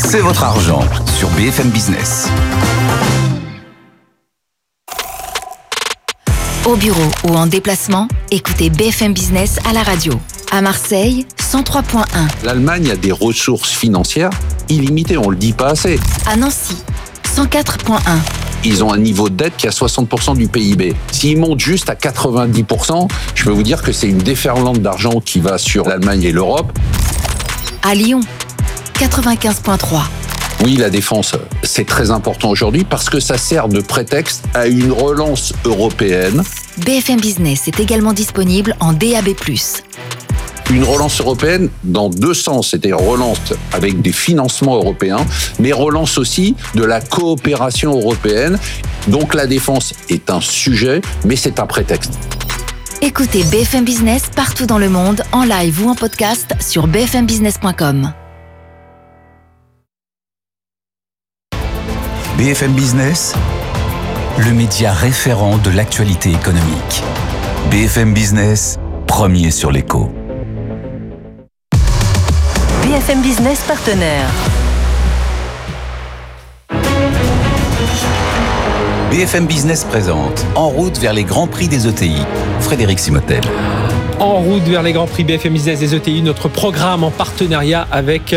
C'est votre argent sur BFM Business. Au bureau ou en déplacement, écoutez BFM Business à la radio. À Marseille, 103.1. L'Allemagne a des ressources financières illimitées, on le dit pas assez. À Nancy, 104.1. Ils ont un niveau de dette qui est à 60% du PIB. S'ils montent juste à 90%, je peux vous dire que c'est une déferlante d'argent qui va sur l'Allemagne et l'Europe. À Lyon, 95.3. Oui, la défense, c'est très important aujourd'hui parce que ça sert de prétexte à une relance européenne. BFM Business est également disponible en DAB+. Une relance européenne dans deux sens, c'est-à-dire relance avec des financements européens, mais relance aussi de la coopération européenne. Donc la défense est un sujet, mais c'est un prétexte. Écoutez BFM Business partout dans le monde, en live ou en podcast sur bfmbusiness.com. BFM Business, le média référent de l'actualité économique. BFM Business, premier sur l'écho. BFM Business partenaire. BFM Business présente En route vers les grands prix des ETI. Frédéric Simotel. En route vers les grands prix BFM Business des ETI, notre programme en partenariat avec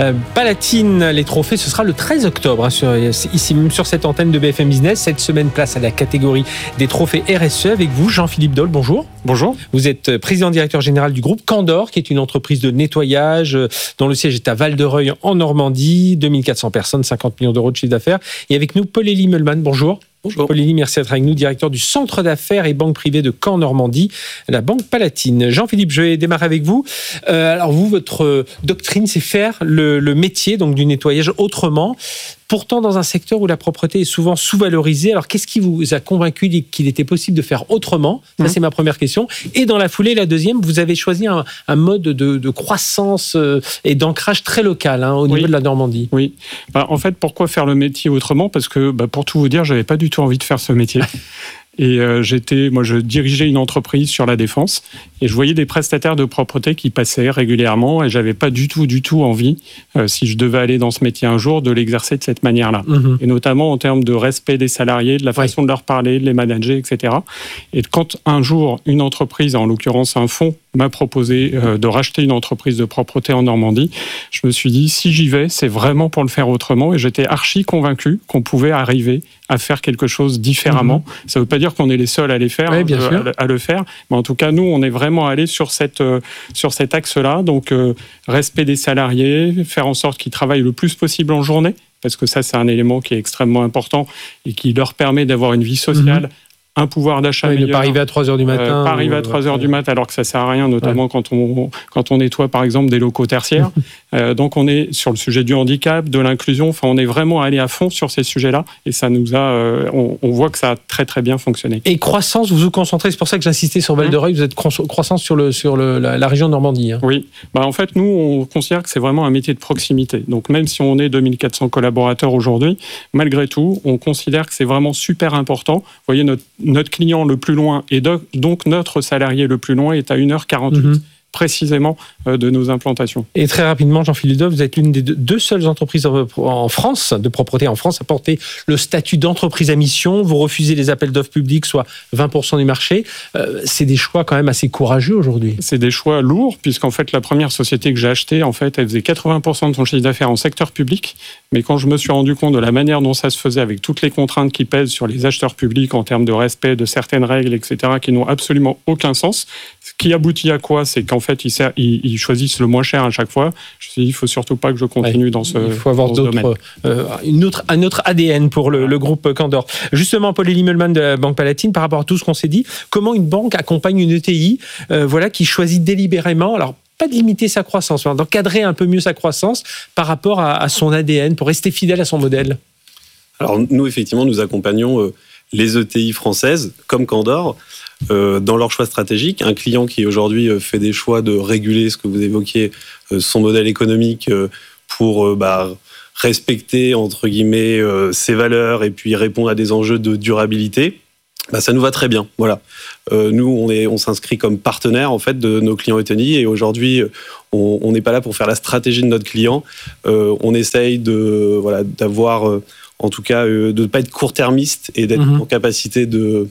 Palatine. Les trophées, ce sera le 13 octobre, ici même sur cette antenne de BFM Business. Cette semaine, place à la catégorie des trophées RSE avec vous, Jean-Philippe Dole. Bonjour. Bonjour. Vous êtes président-directeur général du groupe Candor, qui est une entreprise de nettoyage dont le siège est à Val-de-Reuil en Normandie. 2400 personnes, 50 millions d'euros de chiffre d'affaires. Et avec nous, Paul-Élie Meulman. Bonjour. Bonjour. Paul-Élie, merci d'être avec nous, directeur du centre d'affaires et banque privée de Caen Normandie, la banque Palatine. Jean-Philippe, je vais démarrer avec vous. Alors vous, votre doctrine, c'est faire le métier donc du nettoyage autrement. Pourtant, dans un secteur où la propreté est souvent sous-valorisée, alors qu'est-ce qui vous a convaincu qu'il était possible de faire autrement ? Ça, c'est ma première question. Et dans la foulée, la deuxième, vous avez choisi un mode de croissance et d'ancrage très local au niveau de la Normandie. Oui. En fait, pourquoi faire le métier autrement ? Parce que, pour tout vous dire, j'avais pas du tout envie de faire ce métier. Et je dirigeais une entreprise sur la défense et je voyais des prestataires de propreté qui passaient régulièrement et j'avais pas du tout envie, si je devais aller dans ce métier un jour, de l'exercer de cette manière-là. Mmh. Et notamment en termes de respect des salariés, de la façon de leur parler, de les manager, etc. Et quand un jour, une entreprise, en l'occurrence un fonds, m'a proposé de racheter une entreprise de propreté en Normandie, je me suis dit, si j'y vais, c'est vraiment pour le faire autrement et j'étais archi convaincu qu'on pouvait arriver à faire quelque chose différemment. Mmh. Ça ne veut pas dire qu'on est les seuls à les faire, à le faire, mais en tout cas, nous, on est vraiment allés sur cet axe-là, donc respect des salariés, faire en sorte qu'ils travaillent le plus possible en journée, parce que ça, c'est un élément qui est extrêment important et qui leur permet d'avoir une vie sociale, un pouvoir d'achat meilleur. Ne pas arriver à 3h du matin. Pas arriver à 3h du matin, alors que ça ne sert à rien, notamment quand on nettoie, par exemple, des locaux tertiaires. Donc, on est sur le sujet du handicap, de l'inclusion. Enfin, on est vraiment allé à fond sur ces sujets-là. Et ça nous a... on voit que ça a très, très bien fonctionné. Et croissance, vous vous concentrez, c'est pour ça que j'insistais sur Val-de-Reuil, vous êtes croissance sur la région de Normandie. Oui. En fait, nous, on considère que c'est vraiment un métier de proximité. Donc, même si on est 2400 collaborateurs aujourd'hui, malgré tout, on considère que c'est vraiment super important. Vous voyez, notre client le plus loin et donc notre salarié le plus loin est à 1h48 précisément de nos implantations. Et très rapidement, Jean-Philippe Dole, vous êtes l'une des deux seules entreprises en France, de propreté en France, à porter le statut d'entreprise à mission. Vous refusez les appels d'offres publics, soit 20% du marché. C'est des choix quand même assez courageux aujourd'hui. C'est des choix lourds, puisqu'en fait, la première société que j'ai achetée, en fait, elle faisait 80% de son chiffre d'affaires en secteur public. Mais quand je me suis rendu compte de la manière dont ça se faisait, avec toutes les contraintes qui pèsent sur les acheteurs publics en termes de respect de certaines règles, etc., qui n'ont absolument aucun sens, ce qui aboutit à quoi ? C'est qu'en fait, ils choisissent le moins cher à chaque fois. Je me suis dit, il ne faut surtout pas que je continue dans ce domaine. Il faut avoir un autre ADN pour le groupe Candor. Justement, Paul-Élie Meulman de la Banque Palatine, par rapport à tout ce qu'on s'est dit, comment une banque accompagne une ETI qui choisit délibérément, alors pas de limiter sa croissance, mais d'encadrer un peu mieux sa croissance par rapport à son ADN, pour rester fidèle à son modèle ? Alors nous, effectivement, nous accompagnons les ETI françaises, comme Candor, dans leur choix stratégique. Un client qui aujourd'hui fait des choix de réguler, ce que vous évoquiez, son modèle économique pour respecter, entre guillemets, ses valeurs et puis répondre à des enjeux de durabilité. Ça nous va très bien. Voilà. Nous, on s'inscrit comme partenaire en fait de nos clients ETI et aujourd'hui, on n'est pas là pour faire la stratégie de notre client. On essaye d'avoir, en tout cas, de ne pas être court-termiste et d'être en capacité de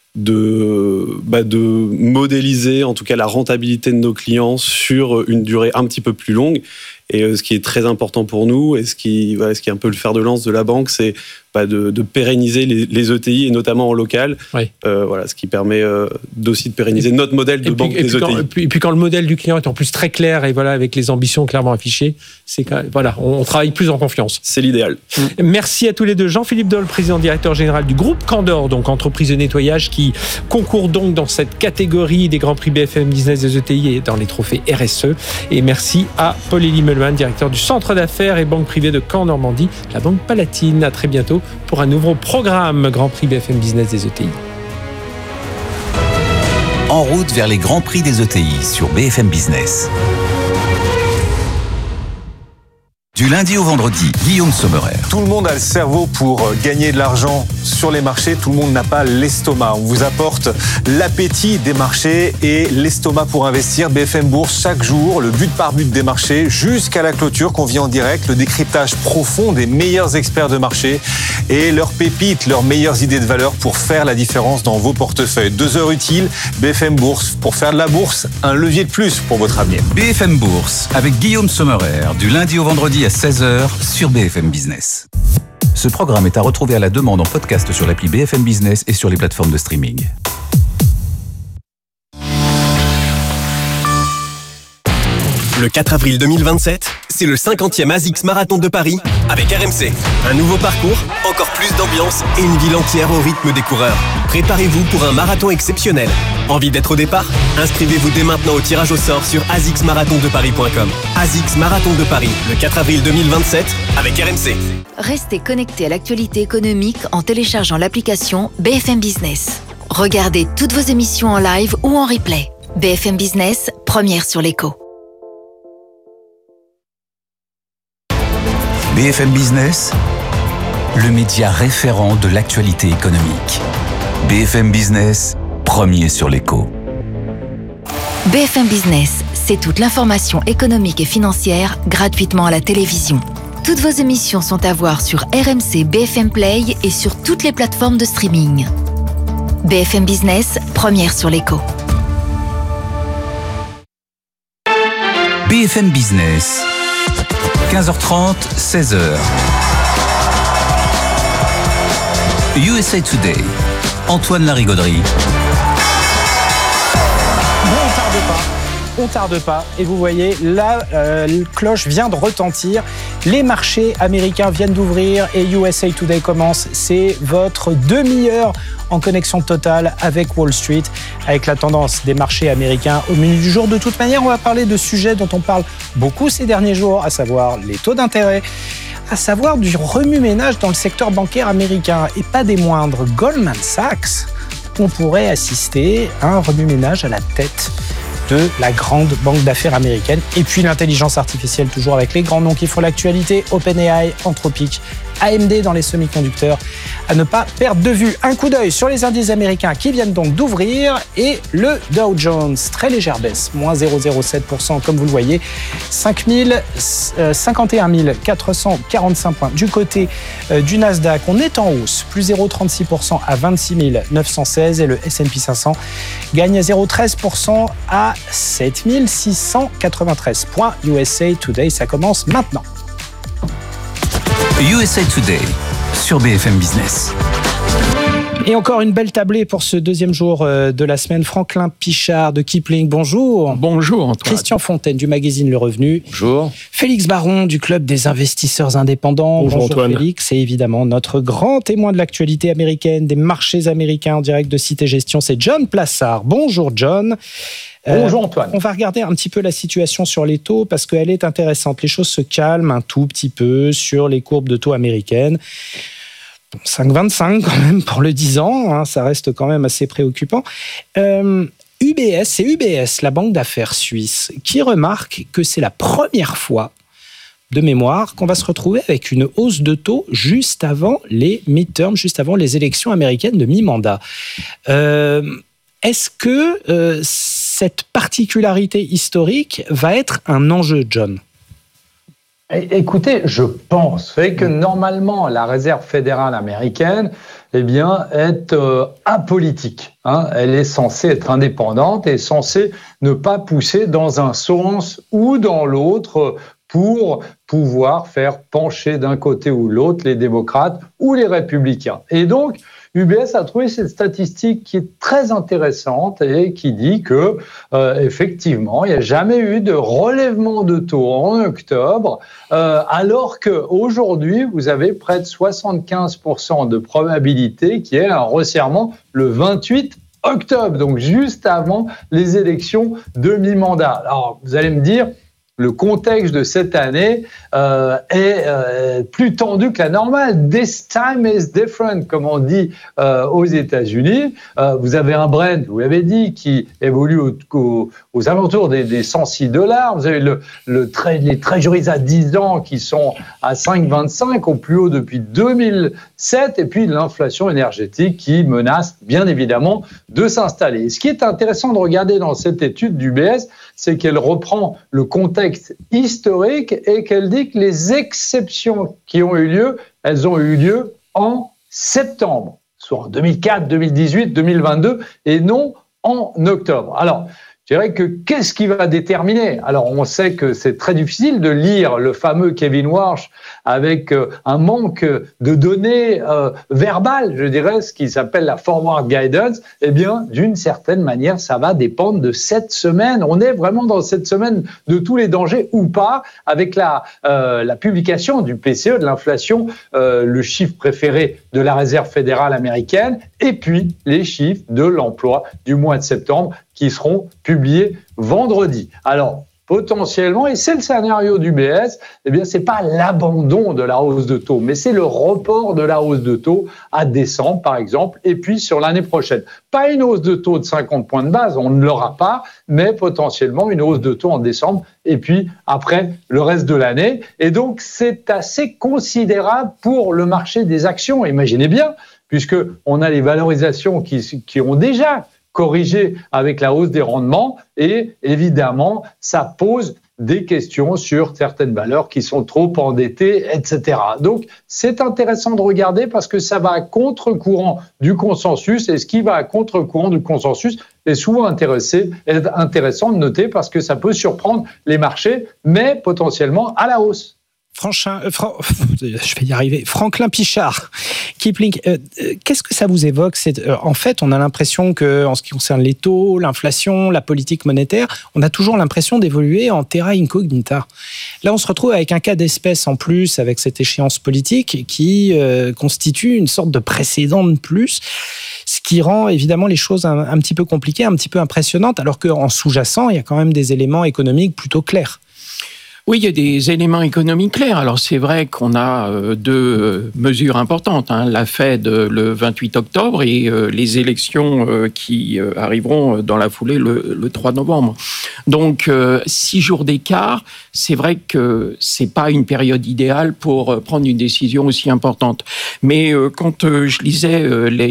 modéliser en tout cas la rentabilité de nos clients sur une durée un petit peu plus longue. Et ce qui est très important pour nous et ce qui est un peu le fer de lance de la banque, c'est de pérenniser les ETI et notamment en local. Oui. Ce qui permet aussi de pérenniser notre modèle de banque des ETI. Et puis quand le modèle du client est en plus très clair et avec les ambitions clairement affichées, on travaille plus en confiance. C'est l'idéal. Merci à tous les deux. Jean-Philippe Dole, président directeur général du groupe Candor, donc entreprise de nettoyage qui concourt donc dans cette catégorie des Grands Prix BFM Business des ETI et dans les trophées RSE. Et merci à Paul-Élie Meulman, directeur du centre d'affaires et banque privée de Caen Normandie, la Banque Palatine. À très bientôt pour un nouveau programme Grand Prix BFM Business des ETI. En route vers les Grands Prix des ETI sur BFM Business. Du lundi au vendredi, Guillaume Sommerer. Tout le monde a le cerveau pour gagner de l'argent sur les marchés. Tout le monde n'a pas l'estomac. On vous apporte l'appétit des marchés et l'estomac pour investir. BFM Bourse, chaque jour, le but par but des marchés jusqu'à la clôture qu'on vit en direct. Le décryptage profond des meilleurs experts de marché et leurs pépites, leurs meilleures idées de valeur pour faire la différence dans vos portefeuilles. 2 heures utiles, BFM Bourse. Pour faire de la bourse, un levier de plus pour votre avenir. BFM Bourse avec Guillaume Sommerer, du lundi au vendredi à 16h sur BFM Business. Ce programme est à retrouver à la demande en podcast sur l'appli BFM Business et sur les plateformes de streaming. Le 4 avril 2027, c'est le 50e ASICS Marathon de Paris avec RMC. Un nouveau parcours, encore plus d'ambiance et une ville entière au rythme des coureurs. Préparez-vous pour un marathon exceptionnel. Envie d'être au départ ? Inscrivez-vous dès maintenant au tirage au sort sur asicsmarathondeparis.com. ASICS Marathon de Paris, le 4 avril 2027 avec RMC. Restez connectés à l'actualité économique en téléchargeant l'application BFM Business. Regardez toutes vos émissions en live ou en replay. BFM Business, première sur l'écho. BFM Business, le média référent de l'actualité économique. BFM Business, premier sur l'écho. BFM Business, c'est toute l'information économique et financière gratuitement à la télévision. Toutes vos émissions sont à voir sur RMC BFM Play et sur toutes les plateformes de streaming. BFM Business, première sur l'écho. BFM Business, 15h30, 16h. USA Today, Antoine Larigauderie. On tarde pas. Et vous voyez, la cloche vient de retentir. Les marchés américains viennent d'ouvrir et USA Today commence. C'est votre demi-heure en connexion totale avec Wall Street, avec la tendance des marchés américains au menu du jour. De toute manière, on va parler de sujets dont on parle beaucoup ces derniers jours, à savoir les taux d'intérêt, à savoir du remue-ménage dans le secteur bancaire américain. Et pas des moindres, Goldman Sachs, on pourrait assister à un remue-ménage à la tête de la grande banque d'affaires américaine. Et puis l'intelligence artificielle, toujours avec les grands noms qui font l'actualité, OpenAI, Anthropic, AMD dans les semi-conducteurs, à ne pas perdre de vue. Un coup d'œil sur les indices américains qui viennent donc d'ouvrir et le Dow Jones, très légère baisse, moins 0,07% comme vous le voyez, 51 445 points. Du côté du Nasdaq, on est en hausse, plus 0,36% à 26 916 et le S&P 500 gagne 0,13% à 7 693 points. USA Today, ça commence maintenant. USA Today sur BFM Business. Et encore une belle tablée pour ce deuxième jour de la semaine. Franklin Pichard de Kipling, bonjour. Bonjour Antoine. Christian Fontaine du magazine Le Revenu. Bonjour. Félix Baron du Club des investisseurs indépendants. Bonjour Antoine. Félix. Et évidemment, notre grand témoin de l'actualité américaine, des marchés américains en direct de Cité Gestion, c'est John Plassard. Bonjour John. Bonjour Antoine. On va regarder un petit peu la situation sur les taux parce qu'elle est intéressante. Les choses se calment un tout petit peu sur les courbes de taux américaines. 5,25 quand même pour le 10 ans, hein, ça reste quand même assez préoccupant. C'est UBS, la banque d'affaires suisse, qui remarque que c'est la première fois de mémoire qu'on va se retrouver avec une hausse de taux juste avant les midterms, juste avant les élections américaines de mi-mandat. Est-ce que cette particularité historique va être un enjeu, John ? Écoutez, je pense que normalement la Réserve fédérale américaine est apolitique. Elle est censée être indépendante et censée ne pas pousser dans un sens ou dans l'autre pour pouvoir faire pencher d'un côté ou l'autre les démocrates ou les républicains. Et donc, UBS a trouvé cette statistique qui est très intéressante et qui dit que, effectivement, il n'y a jamais eu de relèvement de taux en octobre, alors qu'aujourd'hui, vous avez près de 75% de probabilité qu'il y ait un resserrement le 28 octobre, donc juste avant les élections de mi-mandat. Alors, vous allez me dire, le contexte de cette année est plus tendu que la normale. This time is different, comme on dit aux États-Unis. Vous avez un Brent, vous l'avez dit, qui évolue aux alentours des $106. Vous avez les treasuries à 10 ans qui sont à 5,25, au plus haut depuis 2007, et puis l'inflation énergétique qui menace bien évidemment de s'installer. Et ce qui est intéressant de regarder dans cette étude d'UBS, c'est qu'elle reprend le contexte historique et qu'elle dit que les exceptions qui ont eu lieu, elles ont eu lieu en septembre, soit en 2004, 2018, 2022 et non en octobre. Alors, je dirais que qu'est-ce qui va déterminer ? Alors, on sait que c'est très difficile de lire le fameux Kevin Warsh avec un manque de données verbales, je dirais, ce qui s'appelle la forward guidance. Eh bien, d'une certaine manière, ça va dépendre de cette semaine. On est vraiment dans cette semaine de tous les dangers ou pas, avec la publication du PCE, de l'inflation, le chiffre préféré de la Réserve fédérale américaine, et puis les chiffres de l'emploi du mois de septembre qui seront publiés vendredi. Alors, potentiellement, et c'est le scénario d'UBS, c'est pas l'abandon de la hausse de taux, mais c'est le report de la hausse de taux à décembre, par exemple, et puis sur l'année prochaine. Pas une hausse de taux de 50 points de base, on ne l'aura pas, mais potentiellement une hausse de taux en décembre, et puis après le reste de l'année. Et donc, c'est assez considérable pour le marché des actions. Imaginez bien, puisque on a les valorisations qui ont déjà corrigé avec la hausse des rendements et évidemment, ça pose des questions sur certaines valeurs qui sont trop endettées, etc. Donc, c'est intéressant de regarder parce que ça va à contre-courant du consensus et ce qui va à contre-courant du consensus est souvent intéressant de noter parce que ça peut surprendre les marchés, mais potentiellement à la hausse. Je vais y arriver. Franklin Pichard, Kipling, qu'est-ce que ça vous évoque ? En fait, on a l'impression qu'en ce qui concerne les taux, l'inflation, la politique monétaire, on a toujours l'impression d'évoluer en terra incognita. Là, on se retrouve avec un cas d'espèce en plus, avec cette échéance politique qui constitue une sorte de précédent de plus, ce qui rend évidemment les choses un petit peu compliquées, un petit peu impressionnantes, alors qu'en sous-jacent, il y a quand même des éléments économiques plutôt clairs. Oui, il y a des éléments économiques clairs. Alors, c'est vrai qu'on a deux mesures importantes, la Fed le 28 octobre et les élections qui arriveront dans la foulée le 3 novembre. Donc, 6 jours d'écart, c'est vrai que c'est pas une période idéale pour prendre une décision aussi importante. Mais quand je lisais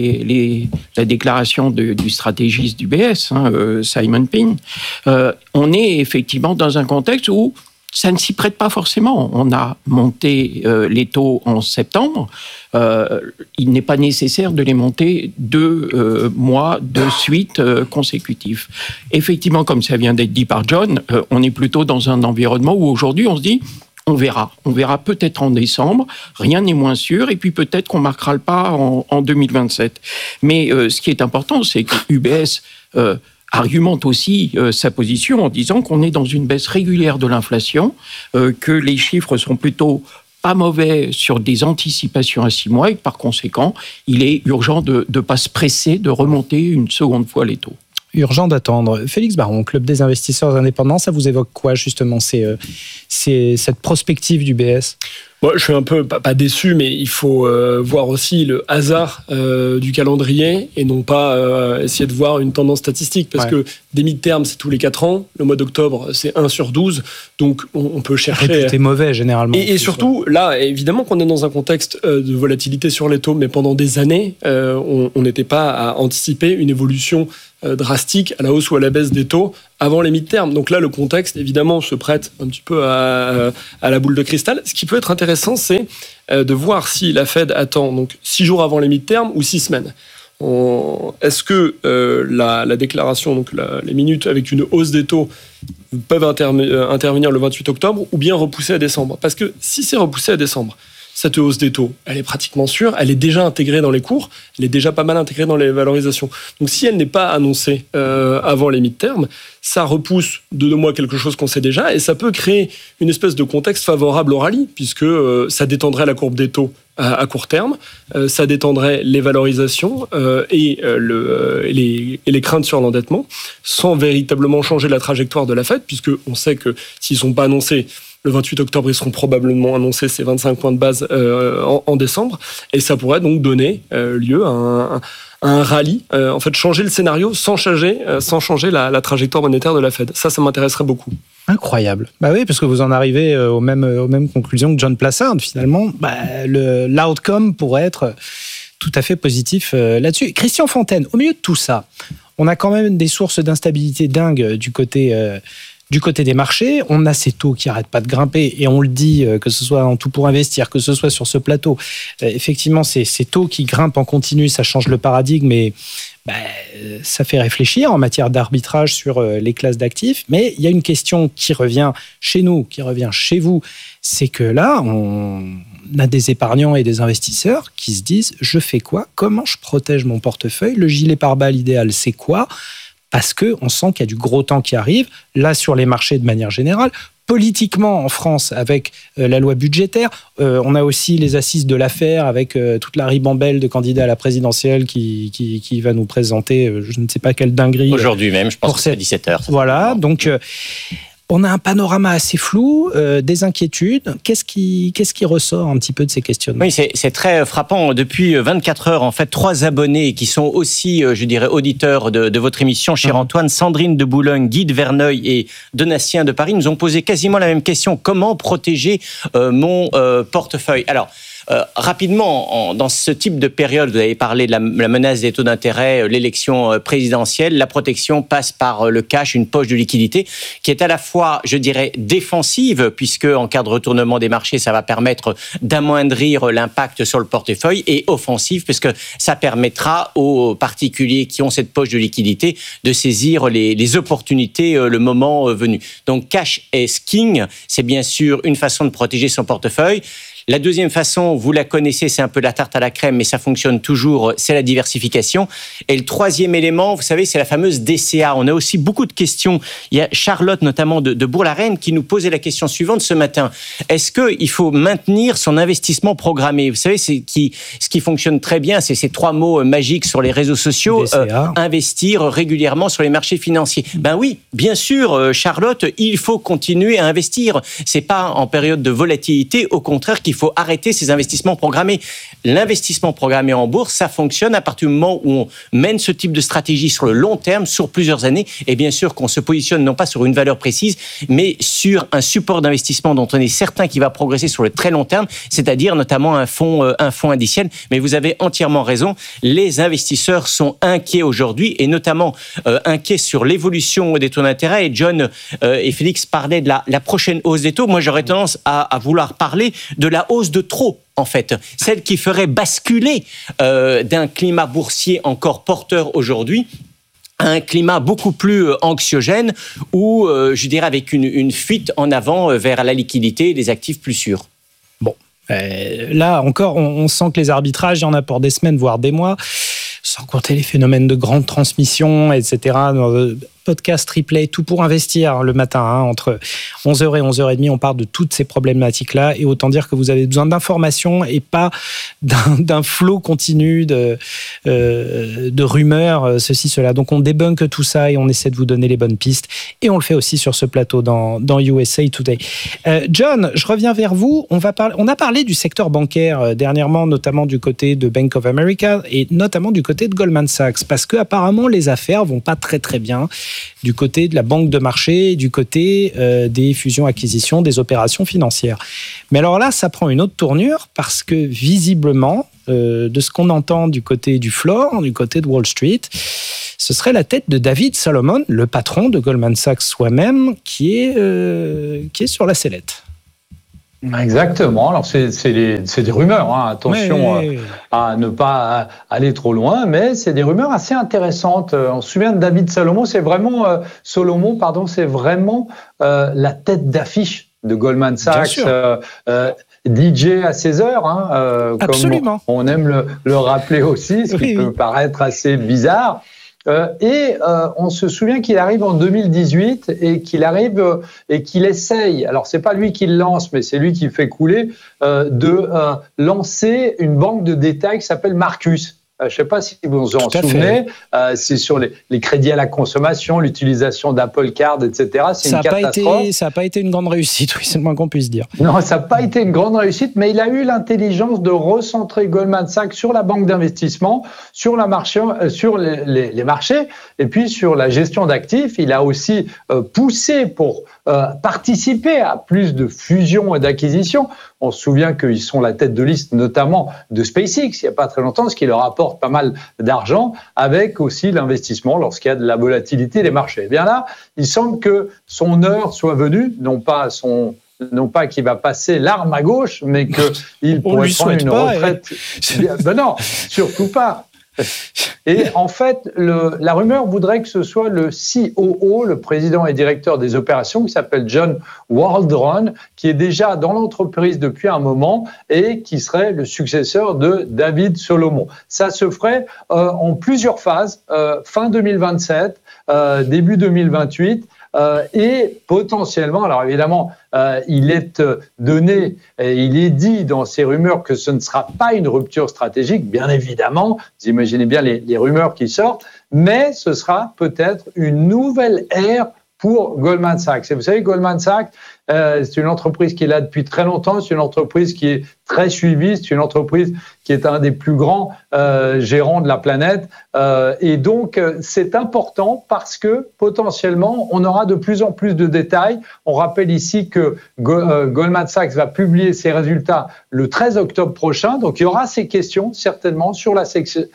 la déclaration du stratégiste d'UBS, Simon Pin, on est effectivement dans un contexte où ça ne s'y prête pas forcément. On a monté les taux en septembre. Il n'est pas nécessaire de les monter 2 mois de suite consécutifs. Effectivement, comme ça vient d'être dit par John, on est plutôt dans un environnement où aujourd'hui on se dit on verra. On verra peut-être en décembre, rien n'est moins sûr, et puis peut-être qu'on marquera le pas en 2027. Mais ce qui est important, c'est que UBS argumente aussi sa position en disant qu'on est dans une baisse régulière de l'inflation, que les chiffres sont plutôt pas mauvais sur des anticipations à 6 mois et que par conséquent, il est urgent de ne pas se presser de remonter une seconde fois les taux. Urgent d'attendre. Félix Baron, Club des investisseurs indépendants, ça vous évoque quoi justement cette prospective d'UBS ? Moi, je suis un peu, pas déçu, mais il faut voir aussi le hasard du calendrier et non pas essayer de voir une tendance statistique. Parce que des midterms, c'est tous les 4 ans. Le mois d'octobre, c'est 1 sur 12. Donc, on peut chercher... Réputé mauvais, généralement. Et surtout, là, évidemment qu'on est dans un contexte de volatilité sur les taux, mais pendant des années, on n'était pas à anticiper une évolution drastique à la hausse ou à la baisse des taux avant les midterms. Donc là, le contexte, évidemment, se prête un petit peu à la boule de cristal. Ce qui peut être intéressant, c'est de voir si la Fed attend donc 6 jours avant les midterms ou 6 semaines. Est-ce que la déclaration, donc les minutes avec une hausse des taux, peuvent intervenir le 28 octobre ou bien repousser à décembre? Parce que si c'est repoussé à décembre, cette hausse des taux, elle est pratiquement sûre, elle est déjà intégrée dans les cours, elle est déjà pas mal intégrée dans les valorisations. Donc si elle n'est pas annoncée avant les midterms, ça repousse de 2 mois quelque chose qu'on sait déjà, et ça peut créer une espèce de contexte favorable au rallye, puisque ça détendrait la courbe des taux à court terme, ça détendrait les valorisations et les craintes sur l'endettement, sans véritablement changer la trajectoire de la Fed, puisque on sait que s'ils ne sont pas annoncés, le 28 octobre, ils seront probablement annoncés ces 25 points de base en décembre. Et ça pourrait donc donner lieu à un rallye. En fait, changer le scénario sans changer la trajectoire monétaire de la Fed. Ça m'intéresserait beaucoup. Incroyable. Bah oui, parce que vous en arrivez aux mêmes conclusions que John Plassard. Finalement, l'outcome pourrait être tout à fait positif là-dessus. Christian Fontaine, au milieu de tout ça, on a quand même des sources d'instabilité dingues du côté des marchés. On a ces taux qui n'arrêtent pas de grimper, et on le dit, que ce soit en tout pour investir, que ce soit sur ce plateau. Effectivement, ces taux qui grimpent en continu, ça change le paradigme, et ça fait réfléchir en matière d'arbitrage sur les classes d'actifs. Mais il y a une question qui revient chez nous, qui revient chez vous, c'est que là, on a des épargnants et des investisseurs qui se disent « Je fais quoi ? Comment je protège mon portefeuille ? Le gilet pare-balles idéal, c'est quoi ?» Parce qu'on sent qu'il y a du gros temps qui arrive, là sur les marchés de manière générale. Politiquement, en France, avec la loi budgétaire, on a aussi les assises de l'affaire avec toute la ribambelle de candidats à la présidentielle qui va nous présenter, je ne sais pas quelle dinguerie. Aujourd'hui même, je pense que c'est à 17h. Voilà, donc on a un panorama assez flou, des inquiétudes. Qu'est-ce qui ressort un petit peu de ces questionnements ? Oui, c'est très frappant. Depuis 24 heures, en fait, 3 abonnés qui sont aussi, je dirais, auditeurs de votre émission, cher Antoine, Sandrine de Boulogne, Guy de Verneuil et Donatien de Paris, nous ont posé quasiment la même question. Comment protéger mon portefeuille ? Alors, rapidement, dans ce type de période, vous avez parlé de la menace des taux d'intérêt, l'élection présidentielle, la protection passe par le cash, une poche de liquidité qui est à la fois, je dirais, défensive, puisque en cas de retournement des marchés, ça va permettre d'amoindrir l'impact sur le portefeuille, et offensive, puisque ça permettra aux particuliers qui ont cette poche de liquidité de saisir les opportunités le moment venu. Donc, cash is king, c'est bien sûr une façon de protéger son portefeuille. La deuxième façon, vous la connaissez, c'est un peu la tarte à la crème, mais ça fonctionne toujours, c'est la diversification. Et le troisième élément, vous savez, c'est la fameuse DCA. On a aussi beaucoup de questions. Il y a Charlotte, notamment de Bourg-la-Reine, qui nous posait la question suivante ce matin. Est-ce qu'il faut maintenir son investissement programmé ? Vous savez, ce qui fonctionne très bien, c'est ces 3 mots magiques sur les réseaux sociaux. Investir régulièrement sur les marchés financiers. Ben oui, bien sûr, Charlotte, il faut continuer à investir. C'est pas en période de volatilité, au contraire, qu'il faut arrêter ces investissements programmés. L'investissement programmé en bourse, ça fonctionne à partir du moment où on mène ce type de stratégie sur le long terme, sur plusieurs années, et bien sûr qu'on se positionne non pas sur une valeur précise, mais sur un support d'investissement dont on est certain qu'il va progresser sur le très long terme, c'est-à-dire notamment un fonds indiciel. Mais vous avez entièrement raison, les investisseurs sont inquiets aujourd'hui, et notamment inquiets sur l'évolution des taux d'intérêt. Et John et Félix parlaient de la prochaine hausse des taux. Moi, j'aurais tendance à vouloir parler de la hausse de trop, en fait. Celle qui ferait basculer d'un climat boursier encore porteur aujourd'hui à un climat beaucoup plus anxiogène, ou, je dirais, avec une fuite en avant vers la liquidité et des actifs plus sûrs. Bon, là encore, on sent que les arbitrages, il y en a pour des semaines, voire des mois, sans compter les phénomènes de grande transmission, etc., podcast, replay, tout pour investir le matin, entre 11h et 11h30. On parle de toutes ces problématiques-là. Et autant dire que vous avez besoin d'informations et pas d'un flot continu de rumeurs, ceci, cela. Donc on débunk tout ça et on essaie de vous donner les bonnes pistes. Et on le fait aussi sur ce plateau dans USA Today. John, je reviens vers vous. On a parlé du secteur bancaire dernièrement, notamment du côté de Bank of America et notamment du côté de Goldman Sachs, parce que apparemment les affaires vont pas très très bien du côté de la banque de marché, du côté des fusions-acquisitions, des opérations financières. Mais alors là, ça prend une autre tournure parce que visiblement, de ce qu'on entend du côté du floor, du côté de Wall Street, ce serait la tête de David Solomon, le patron de Goldman Sachs soi-même, qui est sur la sellette. Exactement. Alors c'est des rumeurs. Attention à ne pas aller trop loin, mais c'est des rumeurs assez intéressantes. On se souvient de David Solomon. C'est vraiment c'est vraiment la tête d'affiche de Goldman Sachs. DJ à 16 heures, comme on aime le rappeler aussi, ce qui peut paraître assez bizarre. On se souvient qu'il arrive en 2018 et qu'il essaye, alors c'est pas lui qui le lance, mais c'est lui qui le fait couler, de lancer une banque de détail qui s'appelle Marcus. Je ne sais pas si vous vous en souvenez, c'est sur les crédits à la consommation, l'utilisation d'Apple Card, etc. C'est une catastrophe. Ça n'a pas été une grande réussite, oui, c'est le moins qu'on puisse dire. Non, ça n'a pas été une grande réussite, mais il a eu l'intelligence de recentrer Goldman Sachs sur la banque d'investissement, sur les marchés, et puis sur la gestion d'actifs. Il a aussi poussé pour participer à plus de fusions et d'acquisitions. On se souvient qu'ils sont la tête de liste, notamment de SpaceX, il n'y a pas très longtemps, ce qui leur apporte pas mal d'argent, avec aussi l'investissement lorsqu'il y a de la volatilité des marchés. Et bien là, il semble que son heure soit venue, non pas qu'il va passer l'arme à gauche, mais qu'il pourrait prendre une retraite. Ben non, surtout pas. Et en fait, la rumeur voudrait que ce soit le COO, le président et directeur des opérations, qui s'appelle John Waldron, qui est déjà dans l'entreprise depuis un moment et qui serait le successeur de David Solomon. Ça se ferait en plusieurs phases, fin 2027, début 2028. Et potentiellement, alors évidemment, il est donné, il est dit dans ces rumeurs que ce ne sera pas une rupture stratégique, bien évidemment, vous imaginez bien les rumeurs qui sortent, mais ce sera peut-être une nouvelle ère pour Goldman Sachs. Et vous savez, Goldman Sachs, c'est une entreprise qui est là depuis très longtemps, c'est une entreprise qui est très suivie, c'est une entreprise qui est un des plus grands gérants de la planète. Et donc, c'est important parce que potentiellement, on aura de plus en plus de détails. On rappelle ici que Goldman Sachs va publier ses résultats le 13 octobre prochain. Donc, il y aura ces questions certainement sur la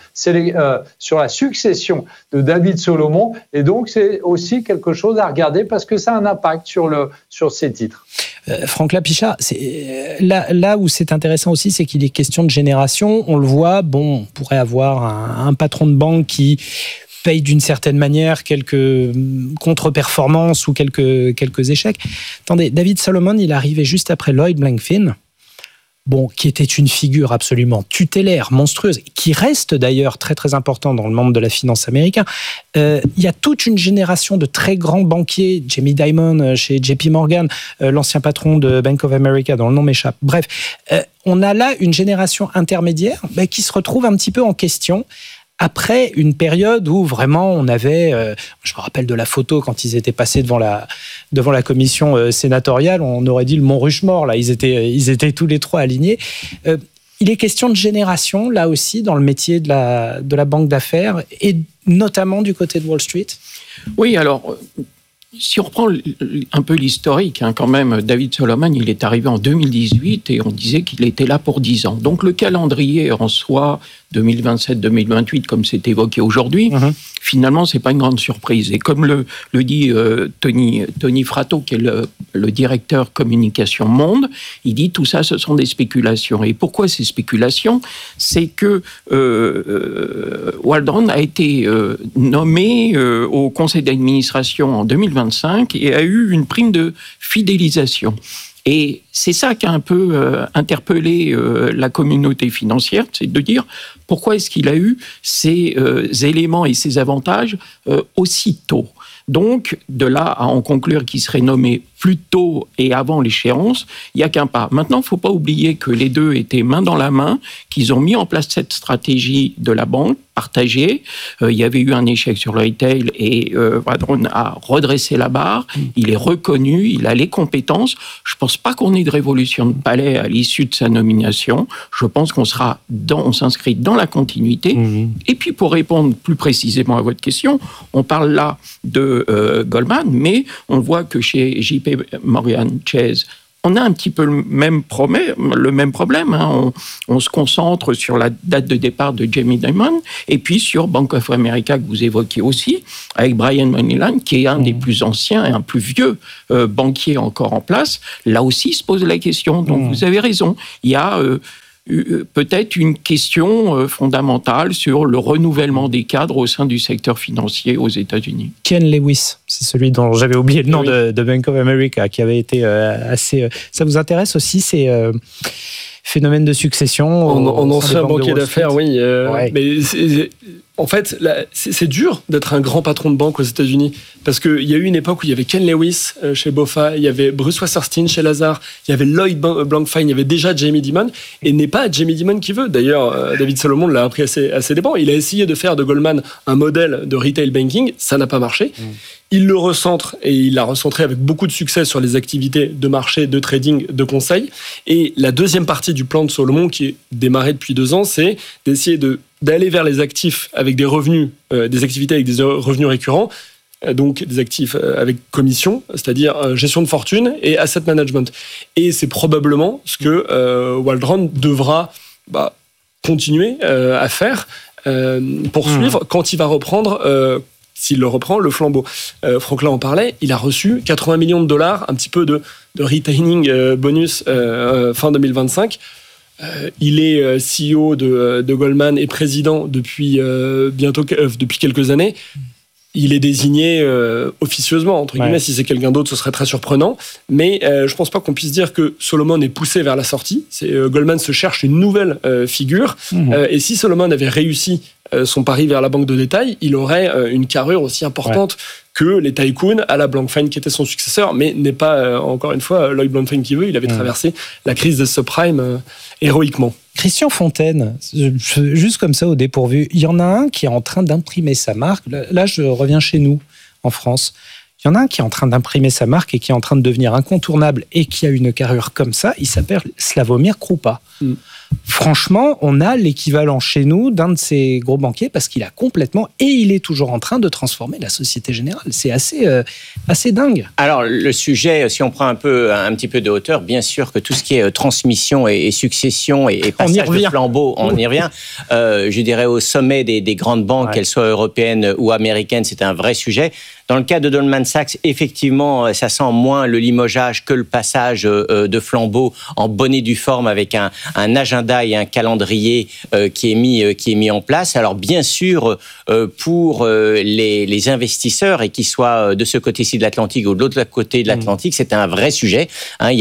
succession de David Solomon. Et donc, c'est aussi quelque chose à regarder parce que ça a un impact sur ces titres. Franck Lapichat, là où c'est intéressant aussi, c'est qu'il est question de génération. On le voit, on pourrait avoir un patron de banque qui paye d'une certaine manière quelques contre-performances ou quelques échecs. Attendez, David Solomon, il arrivait juste après Lloyd Blankfein, qui était une figure absolument tutélaire, monstrueuse, qui reste d'ailleurs très très important dans le monde de la finance américain. Il y a toute une génération de très grands banquiers, Jamie Dimon chez JP Morgan, l'ancien patron de Bank of America, dont le nom m'échappe. Bref, on a là une génération intermédiaire qui se retrouve un petit peu en question après une période où vraiment on avait, je me rappelle de la photo quand ils étaient passés devant la commission sénatoriale, on aurait dit le Mont Rushmore, là, ils étaient tous les trois alignés. Il est question de génération, là aussi, dans le métier de la banque d'affaires, et notamment du côté de Wall Street. Oui, alors, si on reprend un peu l'historique, quand même, David Solomon, il est arrivé en 2018 et on disait qu'il était là pour 10 ans. Donc le calendrier en soi, 2027-2028, comme c'est évoqué aujourd'hui, finalement, c'est pas une grande surprise. Et comme le dit Tony Fratto, qui est le directeur communication Monde, il dit tout ça, ce sont des spéculations. Et pourquoi ces spéculations ? C'est que Waldron a été nommé au conseil d'administration en 2025 et a eu une prime de fidélisation. Et c'est ça qui a un peu interpellé la communauté financière, c'est de dire pourquoi est-ce qu'il a eu ces éléments et ces avantages aussi tôt. Donc, de là à en conclure qu'il serait nommé plus tôt et avant l'échéance, il n'y a qu'un pas. Maintenant, il ne faut pas oublier que les deux étaient main dans la main, qu'ils ont mis en place cette stratégie de la banque partagée. Il y avait eu un échec sur le retail et Waldron a redressé la barre. Il est reconnu, il a les compétences. Je ne pense pas qu'on ait de révolution de palais à l'issue de sa nomination. Je pense qu'on s'inscrit dans la continuité. Et puis, pour répondre plus précisément à votre question, on parle là de Goldman, mais on voit que chez JP Morgan Chase, on a un petit peu le même problème. Hein. On se concentre sur la date de départ de Jamie Dimon et puis sur Bank of America que vous évoquez aussi, avec Brian Moynihan, qui est un des plus anciens et un plus vieux banquier encore en place. Là aussi se pose la question. Donc vous avez raison. Il y a peut-être une question fondamentale sur le renouvellement des cadres au sein du secteur financier aux États-Unis. Ken Lewis, c'est celui dont j'avais oublié le nom de Bank of America, qui avait été assez... Ça vous intéresse aussi, ces phénomènes de succession en ancien banquier d'affaires, oui. Mais en fait, c'est dur d'être un grand patron de banque aux États-Unis, parce qu'il y a eu une époque où il y avait Ken Lewis chez BofA, il y avait Bruce Wasserstein chez Lazard, il y avait Lloyd Blankfein, il y avait déjà Jamie Dimon, et n'est pas Jamie Dimon qui veut. D'ailleurs, David Solomon l'a appris à ses dépens. Il a essayé de faire de Goldman un modèle de retail banking, ça n'a pas marché. Il le recentre, et il l'a recentré avec beaucoup de succès sur les activités de marché, de trading, de conseil. Et la deuxième partie du plan de Solomon, qui est démarré depuis 2 ans, c'est d'essayer d'aller vers les actifs avec des revenus, des activités avec des revenus récurrents, donc des actifs avec commission, c'est-à-dire gestion de fortune et asset management. Et c'est probablement ce que Waldron devra continuer à faire, poursuivre quand il va reprendre... s'il le reprend, le flambeau. Franklin en parlait, il a reçu 80 millions de dollars, un petit peu de retaining bonus fin 2025. Il est CEO de Goldman et président depuis quelques années. Il est désigné officieusement, entre guillemets. Si c'est quelqu'un d'autre, ce serait très surprenant. Mais je pense pas qu'on puisse dire que Solomon est poussé vers la sortie. Goldman se cherche une nouvelle figure. Et si Solomon avait réussi son pari vers la banque de détail, il aurait une carrure aussi importante que les tycoons à la Blankfein qui était son successeur, mais n'est pas, encore une fois, Lloyd Blankfein qui veut. Il avait traversé la crise des subprimes héroïquement. Christian Fontaine, juste comme ça au dépourvu, il y en a un qui est en train d'imprimer sa marque. Là, je reviens chez nous, en France. Il y en a un qui est en train d'imprimer sa marque et qui est en train de devenir incontournable et qui a une carrure comme ça. Il s'appelle Slavomir Krupa. Franchement, on a l'équivalent chez nous d'un de ces gros banquiers parce qu'il a complètement, et il est toujours en train de transformer la Société Générale. C'est assez dingue. Alors, le sujet, si on prend un petit peu de hauteur, bien sûr que tout ce qui est transmission et succession et passage de flambeau, on y revient. Je dirais au sommet des grandes banques, qu'elles soient européennes ou américaines, c'est un vrai sujet. Dans le cas de Goldman Sachs, effectivement, ça sent moins le limogeage que le passage de flambeau en bonne et due forme avec un agenda et un calendrier qui est mis en place. Alors bien sûr, pour les investisseurs et qu'ils soient de ce côté-ci de l'Atlantique ou de l'autre côté de l'Atlantique, c'est un vrai sujet. Il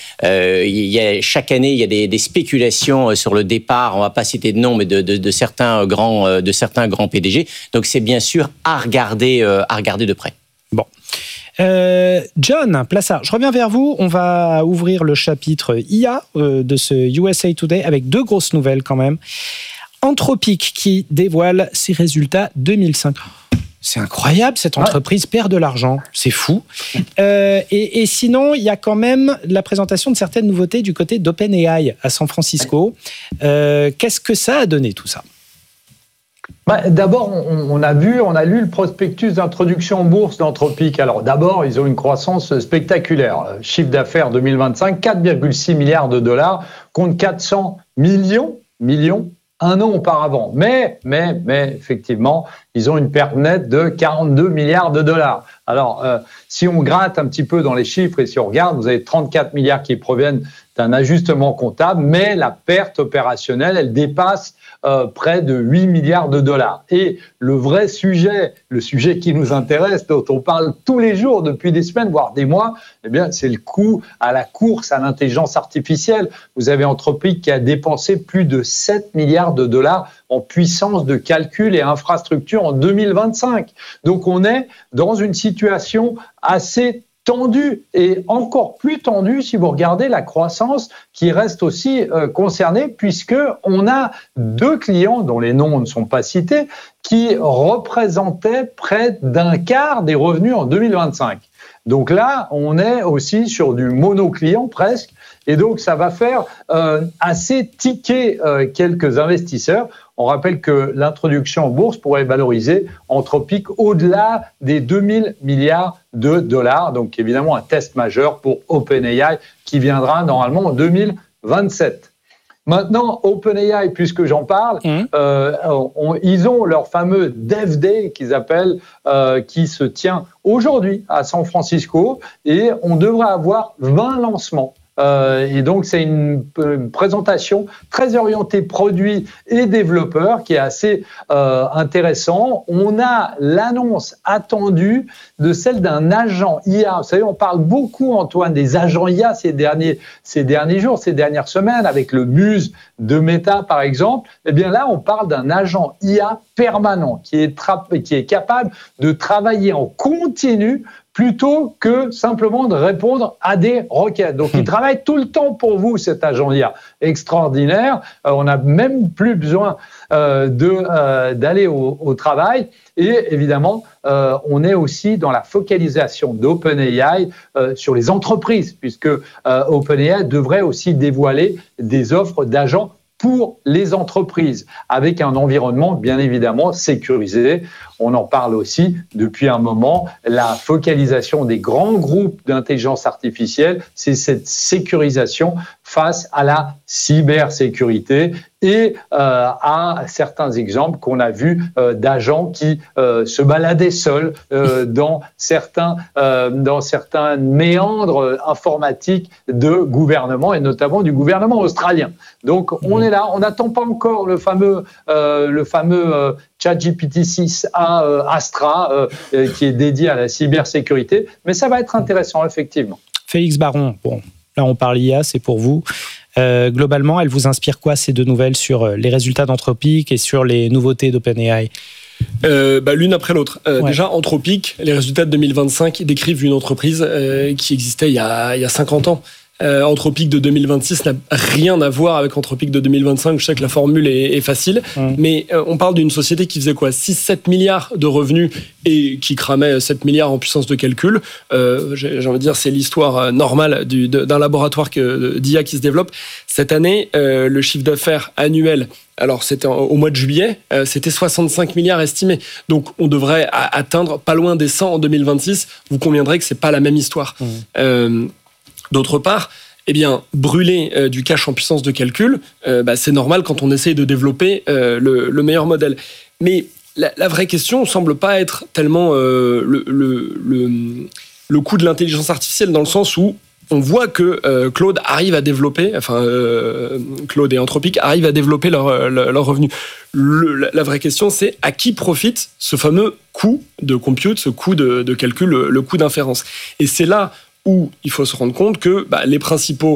y a chaque année, il y a des spéculations sur le départ. On va pas citer de nom, mais de certains grands PDG. Donc c'est bien sûr à regarder de près. Bon. John Plassard, je reviens vers vous. On va ouvrir le chapitre IA de ce USA Today avec 2 grosses nouvelles quand même. Anthropic qui dévoile ses résultats 2005. C'est incroyable, cette entreprise perd de l'argent. C'est fou. Et sinon, il y a quand même la présentation de certaines nouveautés du côté d'OpenAI à San Francisco. Qu'est-ce que ça a donné tout ça ? D'abord, on a lu le prospectus d'introduction en bourse d'Anthropic. Alors d'abord, ils ont une croissance spectaculaire. Chiffre d'affaires 2025, 4,6 milliards de dollars contre 400 millions un an auparavant. Mais effectivement, ils ont une perte nette de 42 milliards de dollars. Alors, si on gratte un petit peu dans les chiffres et si on regarde, vous avez 34 milliards qui proviennent d'un ajustement comptable, mais la perte opérationnelle, elle dépasse près de 8 milliards de dollars. Et le vrai sujet, le sujet qui nous intéresse, dont on parle tous les jours depuis des semaines, voire des mois, eh bien, c'est le coût à la course à l'intelligence artificielle. Vous avez Anthropic qui a dépensé plus de 7 milliards de dollars en puissance de calcul et infrastructure en 2025. Donc, on est dans une situation assez tendue et encore plus tendue si vous regardez la croissance qui reste aussi concernée, puisque on a 2 clients dont les noms ne sont pas cités qui représentaient près d'un quart des revenus en 2025. Donc là, on est aussi sur du mono-client presque, et donc ça va faire assez tiquer quelques investisseurs. On rappelle que l'introduction en bourse pourrait valoriser Anthropic au-delà des 2000 milliards de dollars. Donc évidemment un test majeur pour OpenAI qui viendra normalement en 2027. Maintenant, OpenAI, puisque j'en parle, ils ont leur fameux Dev Day qu'ils appellent, qui se tient aujourd'hui à San Francisco, et on devrait avoir 20 lancements. Et donc, c'est une présentation très orientée produits et développeurs qui est assez intéressant. On a l'annonce attendue de celle d'un agent IA. Vous savez, on parle beaucoup, Antoine, des agents IA ces derniers jours, ces dernières semaines, avec le Muse de Meta, par exemple. Eh bien là, on parle d'un agent IA permanent qui est capable de travailler en continu plutôt que simplement de répondre à des requêtes. Donc, il travaille tout le temps pour vous, cet agent IA. Extraordinaire. On n'a même plus besoin d'aller au travail. Et évidemment, on est aussi dans la focalisation d'OpenAI sur les entreprises, puisque OpenAI devrait aussi dévoiler des offres d'agents pour les entreprises, avec un environnement bien évidemment sécurisé. On en parle aussi depuis un moment. La focalisation des grands groupes d'intelligence artificielle, c'est cette sécurisation face à la cybersécurité et à certains exemples qu'on a vus d'agents qui se baladaient seuls dans certains méandres informatiques de gouvernement et notamment du gouvernement australien. Donc on est là, on n'attend pas encore le fameux ChatGPT-6 à Astra qui est dédié à la cybersécurité, mais ça va être intéressant effectivement. Félix Baron, bon, là on parle IA, c'est pour vous. Globalement, elle vous inspire quoi ces 2 nouvelles sur les résultats d'Anthropic et sur les nouveautés d'OpenAI ? L'une après l'autre. Déjà, Anthropic, les résultats de 2025 décrivent une entreprise qui existait il y a 50 ans. Anthropic de 2026 n'a rien à voir avec Anthropic de 2025. Je sais que la formule est facile, mais on parle d'une société qui faisait quoi, 6-7 milliards de revenus et qui cramait 7 milliards en puissance de calcul. J'ai envie de dire, c'est l'histoire normale d'un laboratoire d'IA qui se développe. Cette année, le chiffre d'affaires annuel, alors c'était au mois de juillet, c'était 65 milliards estimés. Donc on devrait atteindre pas loin des 100 en 2026. Vous conviendrez que c'est pas la même histoire. D'autre part, brûler du cash en puissance de calcul, c'est normal quand on essaye de développer le meilleur modèle. Mais la vraie question ne semble pas être tellement le coût de l'intelligence artificielle, dans le sens où on voit que Claude arrive à développer, Claude et Anthropic arrivent à développer leurs revenus. La vraie question, c'est à qui profite ce fameux coût de compute, ce coût de calcul, le coût d'inférence. Et c'est là où il faut se rendre compte que les principaux...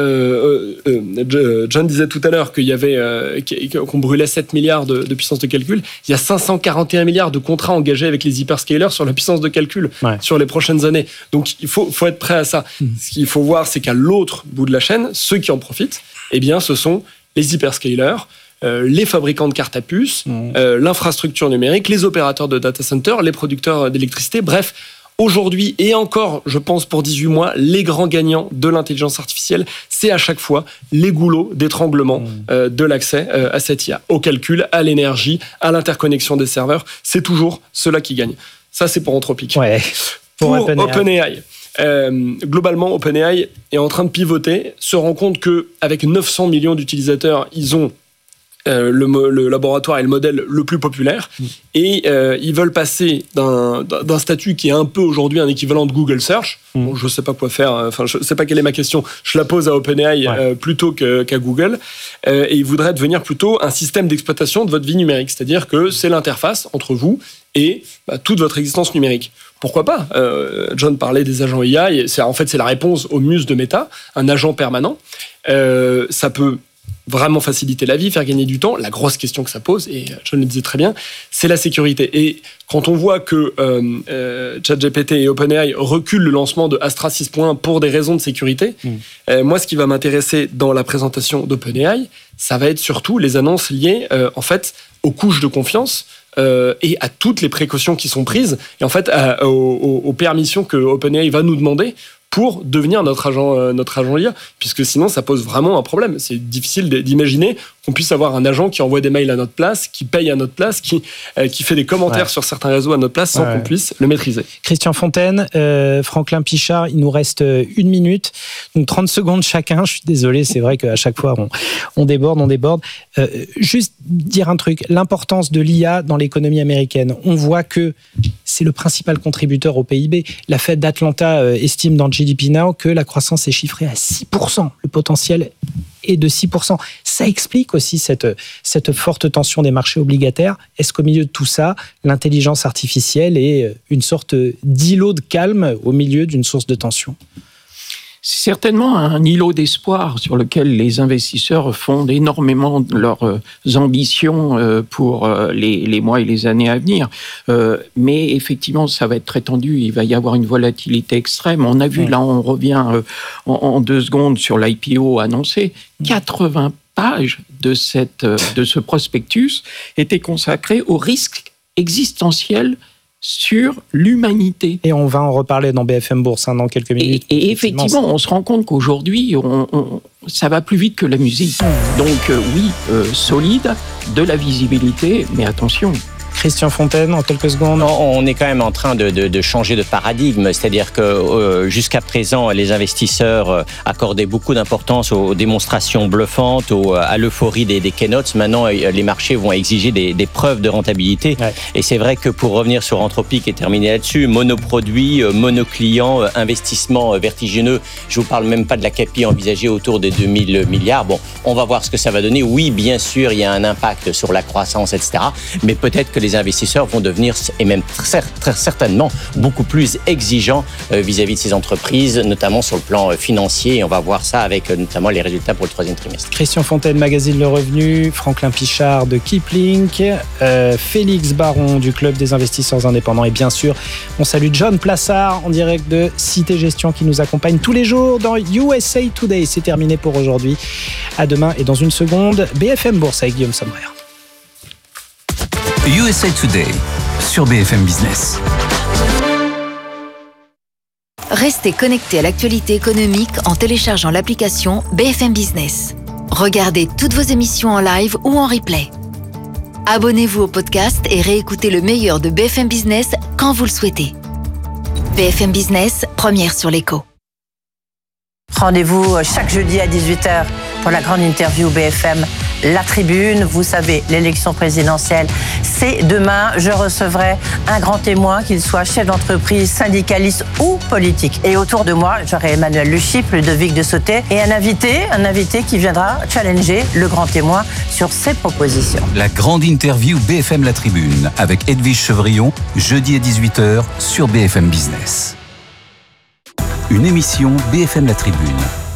John disait tout à l'heure qu'on brûlait 7 milliards de puissance de calcul. Il y a 541 milliards de contrats engagés avec les hyperscalers sur la puissance de calcul sur les prochaines années. Donc, il faut être prêt à ça. Ce qu'il faut voir, c'est qu'à l'autre bout de la chaîne, ceux qui en profitent, ce sont les hyperscalers, les fabricants de cartes à puce, l'infrastructure numérique, les opérateurs de data center, les producteurs d'électricité, bref. Aujourd'hui, et encore, je pense pour 18 mois, les grands gagnants de l'intelligence artificielle, c'est à chaque fois les goulots d'étranglement de l'accès à cette IA, au calcul, à l'énergie, à l'interconnexion des serveurs. C'est toujours ceux-là qui gagnent. Ça, c'est pour Anthropic. Pour OpenAI. Globalement, OpenAI est en train de pivoter, se rend compte qu'avec 900 millions d'utilisateurs, ils ont le laboratoire et le modèle le plus populaire. Et ils veulent passer d'un statut qui est un peu aujourd'hui un équivalent de Google Search. Bon, je ne sais pas quoi faire, enfin, je ne sais pas quelle est ma question. Je la pose à OpenAI plutôt qu'à Google. Et ils voudraient devenir plutôt un système d'exploitation de votre vie numérique. C'est-à-dire que c'est l'interface entre vous et toute votre existence numérique. Pourquoi pas ? John parlait des agents IA. Et c'est la réponse au Muse de Meta, un agent permanent. Ça peut vraiment faciliter la vie, faire gagner du temps. La grosse question que ça pose, et John le disait très bien, c'est la sécurité. Et quand on voit que ChatGPT et OpenAI reculent le lancement de Astra 6.1 pour des raisons de sécurité, moi, ce qui va m'intéresser dans la présentation d'OpenAI, ça va être surtout les annonces liées, en fait, aux couches de confiance et à toutes les précautions qui sont prises, et en fait, aux permissions que OpenAI va nous demander pour devenir notre agent IA, puisque sinon ça pose vraiment un problème. C'est difficile d'imaginer qu'on puisse avoir un agent qui envoie des mails à notre place, qui paye à notre place, qui fait des commentaires sur certains réseaux à notre place sans qu'on puisse le maîtriser. Christian Fontaine, Franklin Pichard, il nous reste 1 minute, donc 30 secondes chacun. Je suis désolé, c'est vrai qu'à chaque fois on déborde. Juste dire un truc, l'importance de l'IA dans l'économie américaine. On voit que c'est le principal contributeur au PIB. La Fed d'Atlanta estime dans GDP Now que la croissance est chiffrée à 6%. Le potentiel est de 6%. Ça explique aussi cette forte tension des marchés obligataires. Est-ce qu'au milieu de tout ça, l'intelligence artificielle est une sorte d'îlot de calme au milieu d'une source de tension ? C'est certainement un îlot d'espoir sur lequel les investisseurs fondent énormément leurs ambitions pour les mois et les années à venir. Mais effectivement, ça va être très tendu. Il va y avoir une volatilité extrême. On a vu, là, on revient en 2 secondes sur l'IPO annoncé. 80 pages de ce prospectus étaient consacrées aux risques existentiels sur l'humanité. Et on va en reparler dans BFM Bourse dans quelques minutes. Et effectivement, on se rend compte qu'aujourd'hui, ça va plus vite que la musique. Donc solide, de la visibilité, mais attention. Christian Fontaine, en quelques secondes. On est quand même en train de changer de paradigme, c'est-à-dire que jusqu'à présent, les investisseurs accordaient beaucoup d'importance aux démonstrations bluffantes, à l'euphorie des keynotes. Maintenant, les marchés vont exiger des preuves de rentabilité. Ouais. Et c'est vrai que pour revenir sur Anthropic et terminer là-dessus, monoproduit, monoclient, investissement vertigineux, je vous parle même pas de la CAPI envisagée autour des 2000 milliards. Bon, on va voir ce que ça va donner. Oui, bien sûr, il y a un impact sur la croissance, etc. Mais peut-être que les investisseurs vont devenir, et même très certainement, beaucoup plus exigeants vis-à-vis de ces entreprises, notamment sur le plan financier. Et on va voir ça avec notamment les résultats pour le 3e trimestre. Christian Fontaine, Magazine Le Revenu, Franklin Pichard de Keeplink, Félix Baron du Club des investisseurs indépendants, et bien sûr, on salue John Plassard en direct de Cité Gestion qui nous accompagne tous les jours dans USA Today. C'est terminé pour aujourd'hui. À demain et dans 1 seconde, BFM Bourse avec Guillaume Sommerer. USA Today sur BFM Business. Restez connectés à l'actualité économique en téléchargeant l'application BFM Business. Regardez toutes vos émissions en live ou en replay. Abonnez-vous au podcast et réécoutez le meilleur de BFM Business quand vous le souhaitez. BFM Business, première sur l'écho. Rendez-vous chaque jeudi à 18h pour la grande interview BFM La Tribune. Vous savez, l'élection présidentielle, c'est demain. Je recevrai un grand témoin, qu'il soit chef d'entreprise, syndicaliste ou politique. Et autour de moi, j'aurai Emmanuel Luchyp, Ludovic de Sauté et un invité qui viendra challenger le grand témoin sur ses propositions. La grande interview BFM La Tribune avec Edwige Chevrillon, jeudi à 18h sur BFM Business. Une émission BFM La Tribune.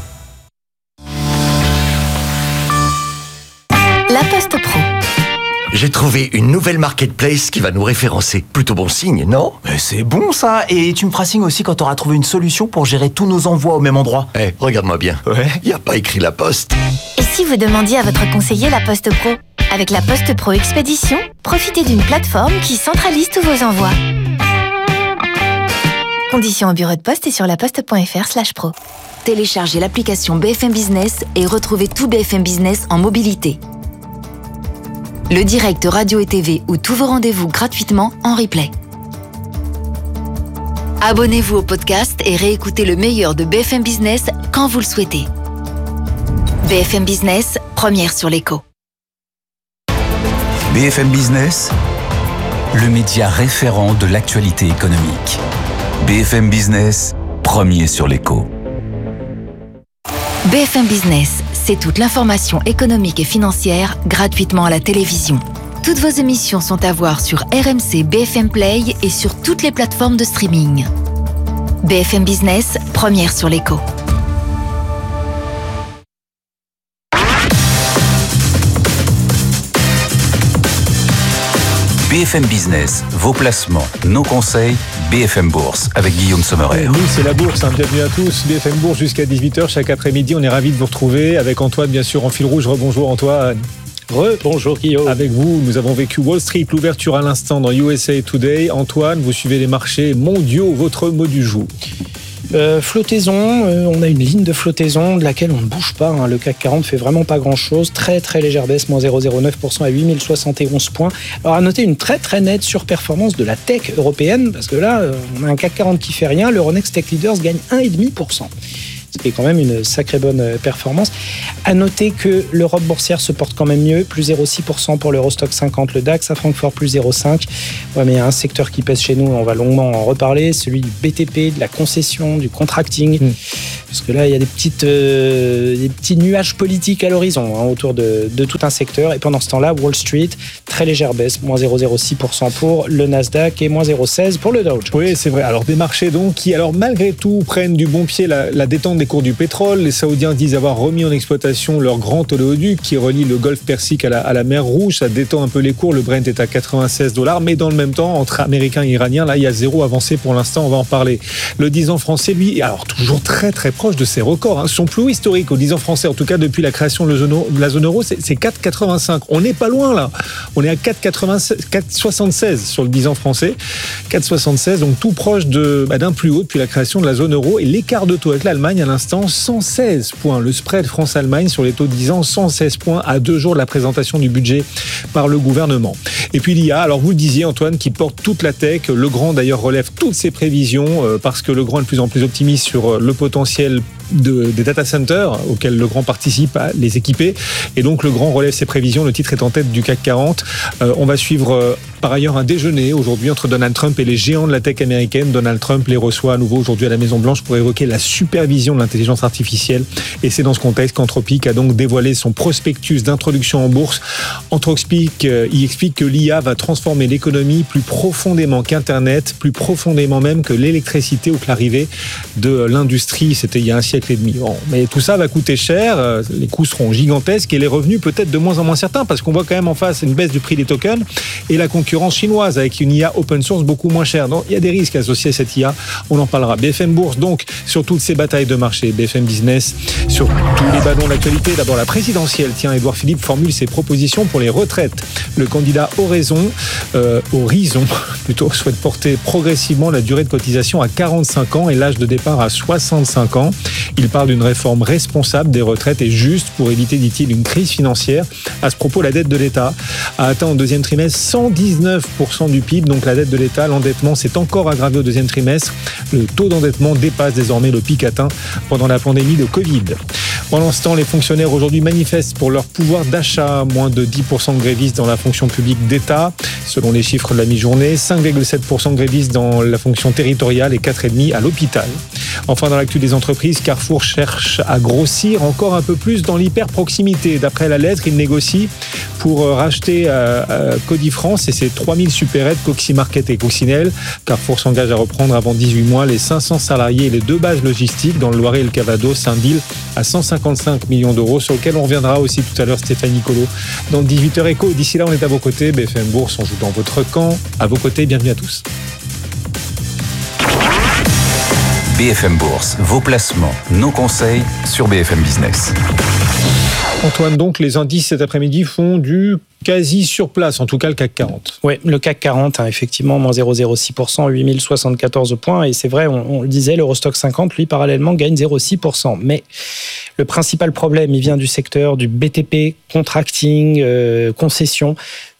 La Poste Pro. J'ai trouvé une nouvelle marketplace qui va nous référencer. Plutôt bon signe, non ? Mais c'est bon ça. Et tu me feras signe aussi quand tu auras trouvé une solution pour gérer tous nos envois au même endroit. Regarde-moi bien. Ouais. Y a pas écrit La Poste. Et si vous demandiez à votre conseiller La Poste Pro ? Avec la Poste Pro Expédition, profitez d'une plateforme qui centralise tous vos envois. Conditions au bureau de poste et sur laposte.fr/pro. Téléchargez l'application BFM Business et retrouvez tout BFM Business en mobilité. Le direct radio et TV ou tous vos rendez-vous gratuitement en replay. Abonnez-vous au podcast et réécoutez le meilleur de BFM Business quand vous le souhaitez. BFM Business, première sur l'écho. BFM Business, le média référent de l'actualité économique. BFM Business, premier sur l'écho. BFM Business, c'est toute l'information économique et financière gratuitement à la télévision. Toutes vos émissions sont à voir sur RMC BFM Play et sur toutes les plateformes de streaming. BFM Business, première sur l'écho. BFM Business, vos placements, nos conseils, BFM Bourse, avec Guillaume Sommerer. Nous, c'est la bourse. Bienvenue à tous. BFM Bourse jusqu'à 18h chaque après-midi. On est ravis de vous retrouver avec Antoine, bien sûr, en fil rouge. Rebonjour Antoine. Bonjour Guillaume. Avec vous, nous avons vécu Wall Street, l'ouverture à l'instant dans USA Today. Antoine, vous suivez les marchés mondiaux. Votre mot du jour? Flottaison, on a une ligne de flottaison de laquelle on ne bouge pas. Le CAC 40 fait vraiment pas grand-chose. Très très légère baisse, moins 0,09% à 8071 points. Alors à noter une très très nette surperformance de la tech européenne, parce que là, on a un CAC 40 qui fait rien. L'Euronext Tech Leaders gagne 1,5%. Ce qui est quand même une sacrée bonne performance. À noter que l'Europe boursière se porte quand même mieux, plus 0,6% pour l'Eurostock 50, le DAX à Francfort plus 0,5%. Ouais, mais il y a un secteur qui pèse chez nous, on va longuement en reparler, celui du BTP, de la concession, du contracting. Parce que là, il y a des petits nuages politiques à l'horizon autour de tout un secteur. Et pendant ce temps-là, Wall Street, très légère baisse, moins 0,06% pour le Nasdaq et moins 0,16% pour le Dow Jones. Oui, c'est vrai. Alors des marchés donc qui, alors malgré tout, prennent du bon pied la détente des cours du pétrole. Les Saoudiens disent avoir remis en exploitation leur grand oléoduc qui relie le golfe Persique à la mer Rouge. Ça détend un peu les cours. Le Brent est à $96. Mais dans le même temps, entre Américains et Iraniens, là, il y a zéro avancée pour l'instant. On va en parler. Le 10 ans français, lui, alors toujours très très proche de ses records. Son plus haut historique au 10 ans français, en tout cas depuis la création de la zone euro, c'est 4,85. On n'est pas loin là. On est à 4,76 sur le 10 ans français. 4,76, donc tout proche d'un plus haut depuis la création de la zone euro. Et l'écart de taux avec l'Allemagne à l'instant, 116 points. Le spread France-Allemagne sur les taux de 10 ans, 116 points à 2 jours de la présentation du budget par le gouvernement. Et puis l'IA, alors vous le disiez Antoine, qui porte toute la tech. Legrand d'ailleurs relève toutes ses prévisions parce que Legrand est de plus en plus optimiste sur le potentiel des data centers auxquels Legrand participe à les équiper. Et donc Legrand relève ses prévisions. Le titre est en tête du CAC 40. On va suivre par ailleurs un déjeuner aujourd'hui entre Donald Trump et les géants de la tech américaine. Donald Trump les reçoit à nouveau aujourd'hui à la Maison-Blanche pour évoquer la supervision de l'intelligence artificielle. Et c'est dans ce contexte qu'Anthropic a donc dévoilé son prospectus d'introduction en bourse. Anthropic, il explique que l'IA va transformer l'économie plus profondément qu'Internet, plus profondément même que l'électricité ou que l'arrivée de l'industrie. C'était il y a un siècle et demi. Bon, mais tout ça va coûter cher, les coûts seront gigantesques et les revenus peut-être de moins en moins certains parce qu'on voit quand même en face une baisse du prix des tokens et la concurrence chinoise avec une IA open source beaucoup moins chère. Donc il y a des risques associés à cette IA, on en parlera. BFM Bourse donc sur toutes ces batailles de marché, BFM Business sur tous les ballons d'actualité. D'abord la présidentielle, Édouard Philippe formule ses propositions pour les retraites. Le candidat Horizon plutôt souhaite porter progressivement la durée de cotisation à 45 ans et l'âge de départ à 65 ans. Il parle d'une réforme responsable des retraites et juste pour éviter, dit-il, une crise financière. À ce propos, la dette de l'État a atteint au deuxième trimestre 119% du PIB. Donc la dette de l'État, l'endettement s'est encore aggravé au deuxième trimestre. Le taux d'endettement dépasse désormais le pic atteint pendant la pandémie de Covid. Pendant ce temps, les fonctionnaires aujourd'hui manifestent pour leur pouvoir d'achat. Moins de 10% de grévistes dans la fonction publique d'État, selon les chiffres de la mi-journée. 5,7% de grévistes dans la fonction territoriale et 4,5% à l'hôpital. Enfin, dans l'actu des entreprises, Carrefour cherche à grossir encore un peu plus dans l'hyper-proximité. D'après la lettre, il négocie pour racheter Codifrance et ses 3000 supérettes Coxi-Market et Coccinelle. Carrefour s'engage à reprendre avant 18 mois les 500 salariés et les 2 bases logistiques dans le Loiret et le Calvados. Un deal à 155 millions d'euros sur lequel on reviendra aussi tout à l'heure Stéphanie Colo dans 18h Éco. D'ici là, on est à vos côtés. BFM Bourse, on joue dans votre camp. À vos côtés, bienvenue à tous. BFM Bourse, vos placements, nos conseils sur BFM Business. Antoine, donc les indices cet après-midi font du quasi sur place, en tout cas le CAC 40. Oui, le CAC 40, effectivement, moins 0,06%, 8074 points. Et c'est vrai, on le disait, l'Eurostock 50, lui, parallèlement, gagne 0,6%. Mais le principal problème, il vient du secteur du BTP, contracting, concession.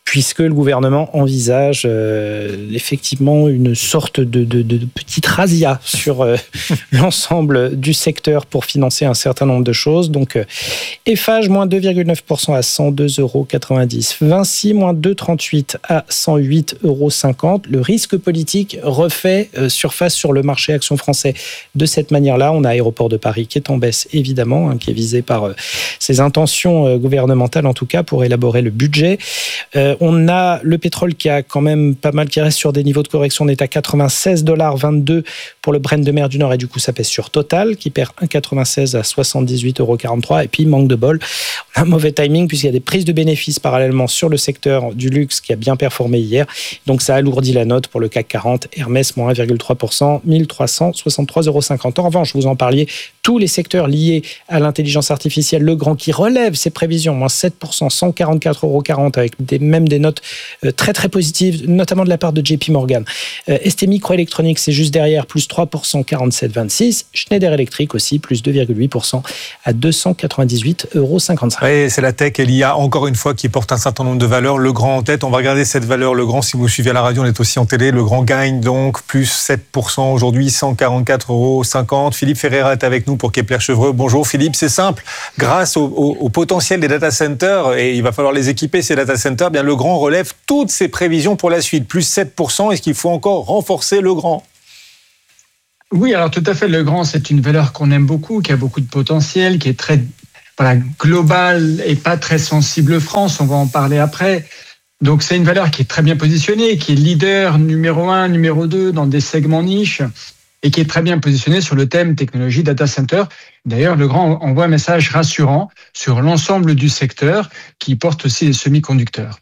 puisque le gouvernement envisage effectivement une sorte de petite razzia sur l'ensemble du secteur pour financer un certain nombre de choses. Donc, Eiffage, moins 2,9% à 102,90 €. Vinci, moins 2,38 à 108,50 €. Le risque politique refait surface sur le marché action français de cette manière-là. On a Aéroport de Paris qui est en baisse, évidemment, qui est visé par ses intentions gouvernementales, en tout cas, pour élaborer le budget. On a le pétrole qui a quand même pas mal, qui reste sur des niveaux de correction. On est à 96,22 $ pour le Brent de mer du Nord, et du coup, ça pèse sur Total, qui perd 1,96 à 78,43 €. Et puis, manque de bol, on a un mauvais timing, puisqu'il y a des prises de bénéfices parallèlement sur le secteur du luxe qui a bien performé hier. Donc, ça alourdit la note pour le CAC 40. Hermès, moins 1,3%, 1363,50 €. En revanche, vous en parliez, tous les secteurs liés à l'intelligence artificielle, Legrand qui relève ses prévisions, moins 7%, 144,40 €, avec même des notes très très positives, notamment de la part de JP Morgan. ST Microelectronics, c'est juste derrière, plus 3%, 47,26 €. Schneider Electric aussi, plus 2,8% à 298,55 €. Oui, c'est la tech et l'IA, encore une fois, qui porte un certain nombre de valeurs. Legrand en tête, on va regarder cette valeur. Legrand, si vous suivez à la radio, on est aussi en télé. Legrand gagne donc plus 7% aujourd'hui, 144,50 €. Philippe Ferreira est avec nous pour Kepler-Chevreux. Bonjour Philippe, c'est simple. Grâce au potentiel des data centers, et il va falloir les équiper, ces data centers, bien Legrand relève toutes ses prévisions pour la suite. Plus 7%, est-ce qu'il faut encore renforcer Legrand ? Oui, alors tout à fait. Legrand, c'est une valeur qu'on aime beaucoup, qui a beaucoup de potentiel, qui est très globale et pas très sensible France. On va en parler après. Donc c'est une valeur qui est très bien positionnée, qui est leader numéro 1, numéro 2 dans des segments niches, et qui est très bien positionné sur le thème technologie data center. D'ailleurs, Legrand envoie un message rassurant sur l'ensemble du secteur qui porte aussi les semi-conducteurs.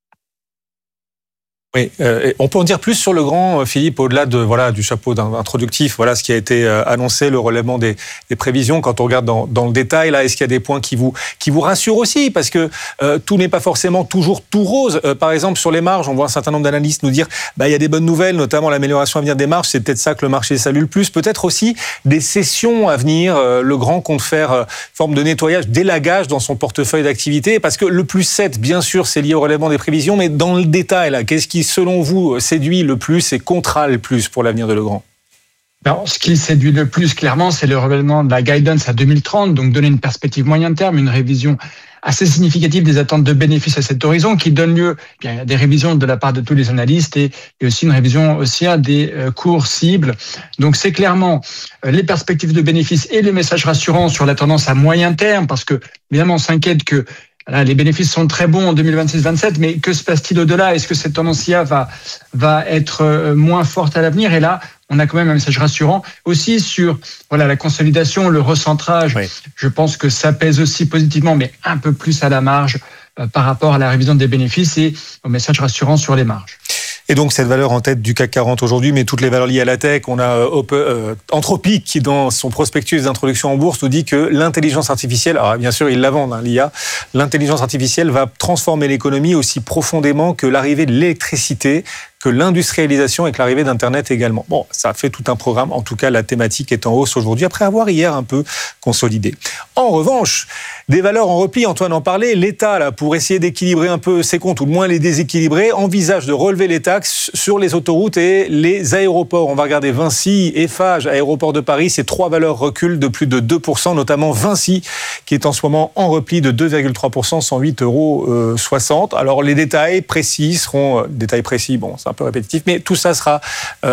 Oui, on peut en dire plus sur Legrand, Philippe, au-delà du chapeau introductif, ce qui a été annoncé, le relèvement des prévisions. Quand on regarde dans le détail, là, est-ce qu'il y a des points qui vous rassurent aussi, parce que tout n'est pas forcément toujours tout rose. Par exemple, sur les marges, on voit un certain nombre d'analystes nous dire, il y a des bonnes nouvelles, notamment l'amélioration à venir des marges. C'est peut-être ça que le marché salue le plus. Peut-être aussi des cessions à venir. Legrand compte faire forme de nettoyage, d'élagage dans son portefeuille d'activité, parce que le plus 7, bien sûr, c'est lié au relèvement des prévisions, mais dans le détail, là, qu'est-ce qui, selon vous, séduit le plus et contraint le plus pour l'avenir de Legrand ? Alors, ce qui séduit le plus, clairement, c'est le relèvement de la guidance à 2030, donc donner une perspective moyen terme, une révision assez significative des attentes de bénéfices à cet horizon, qui donne lieu à des révisions de la part de tous les analystes et aussi une révision aussi à des cours cibles. Donc, c'est clairement les perspectives de bénéfices et les messages rassurants sur la tendance à moyen terme, parce que, évidemment, on s'inquiète que les bénéfices sont très bons en 2026-27, mais que se passe-t-il au-delà ? Est-ce que cette tendance-là va être moins forte à l'avenir ? Et là, on a quand même un message rassurant aussi sur la consolidation, le recentrage. Oui. Je pense que ça pèse aussi positivement, mais un peu plus à la marge par rapport à la révision des bénéfices et au message rassurant sur les marges. Et donc, cette valeur en tête du CAC 40 aujourd'hui, mais toutes les valeurs liées à la tech, on a Anthropic qui, dans son prospectus d'introduction en bourse, nous dit que l'intelligence artificielle, alors bien sûr, ils la vendent, l'IA, l'intelligence artificielle va transformer l'économie aussi profondément que l'arrivée de l'électricité, que l'industrialisation et que l'arrivée d'Internet également. Bon, ça fait tout un programme. En tout cas, la thématique est en hausse aujourd'hui, après avoir hier un peu consolidé. En revanche, des valeurs en repli, Antoine en parlait, l'État, là, pour essayer d'équilibrer un peu ses comptes, ou de moins les déséquilibrer, envisage de relever les taxes sur les autoroutes et les aéroports. On va regarder Vinci, Eiffage, Aéroport de Paris. Ces trois valeurs reculent de plus de 2%, notamment Vinci, qui est en ce moment en repli de 2,3%, 108,60 €. Alors, les détails précis seront... Détails précis, bon, c'est un peu répétitif, mais tout ça sera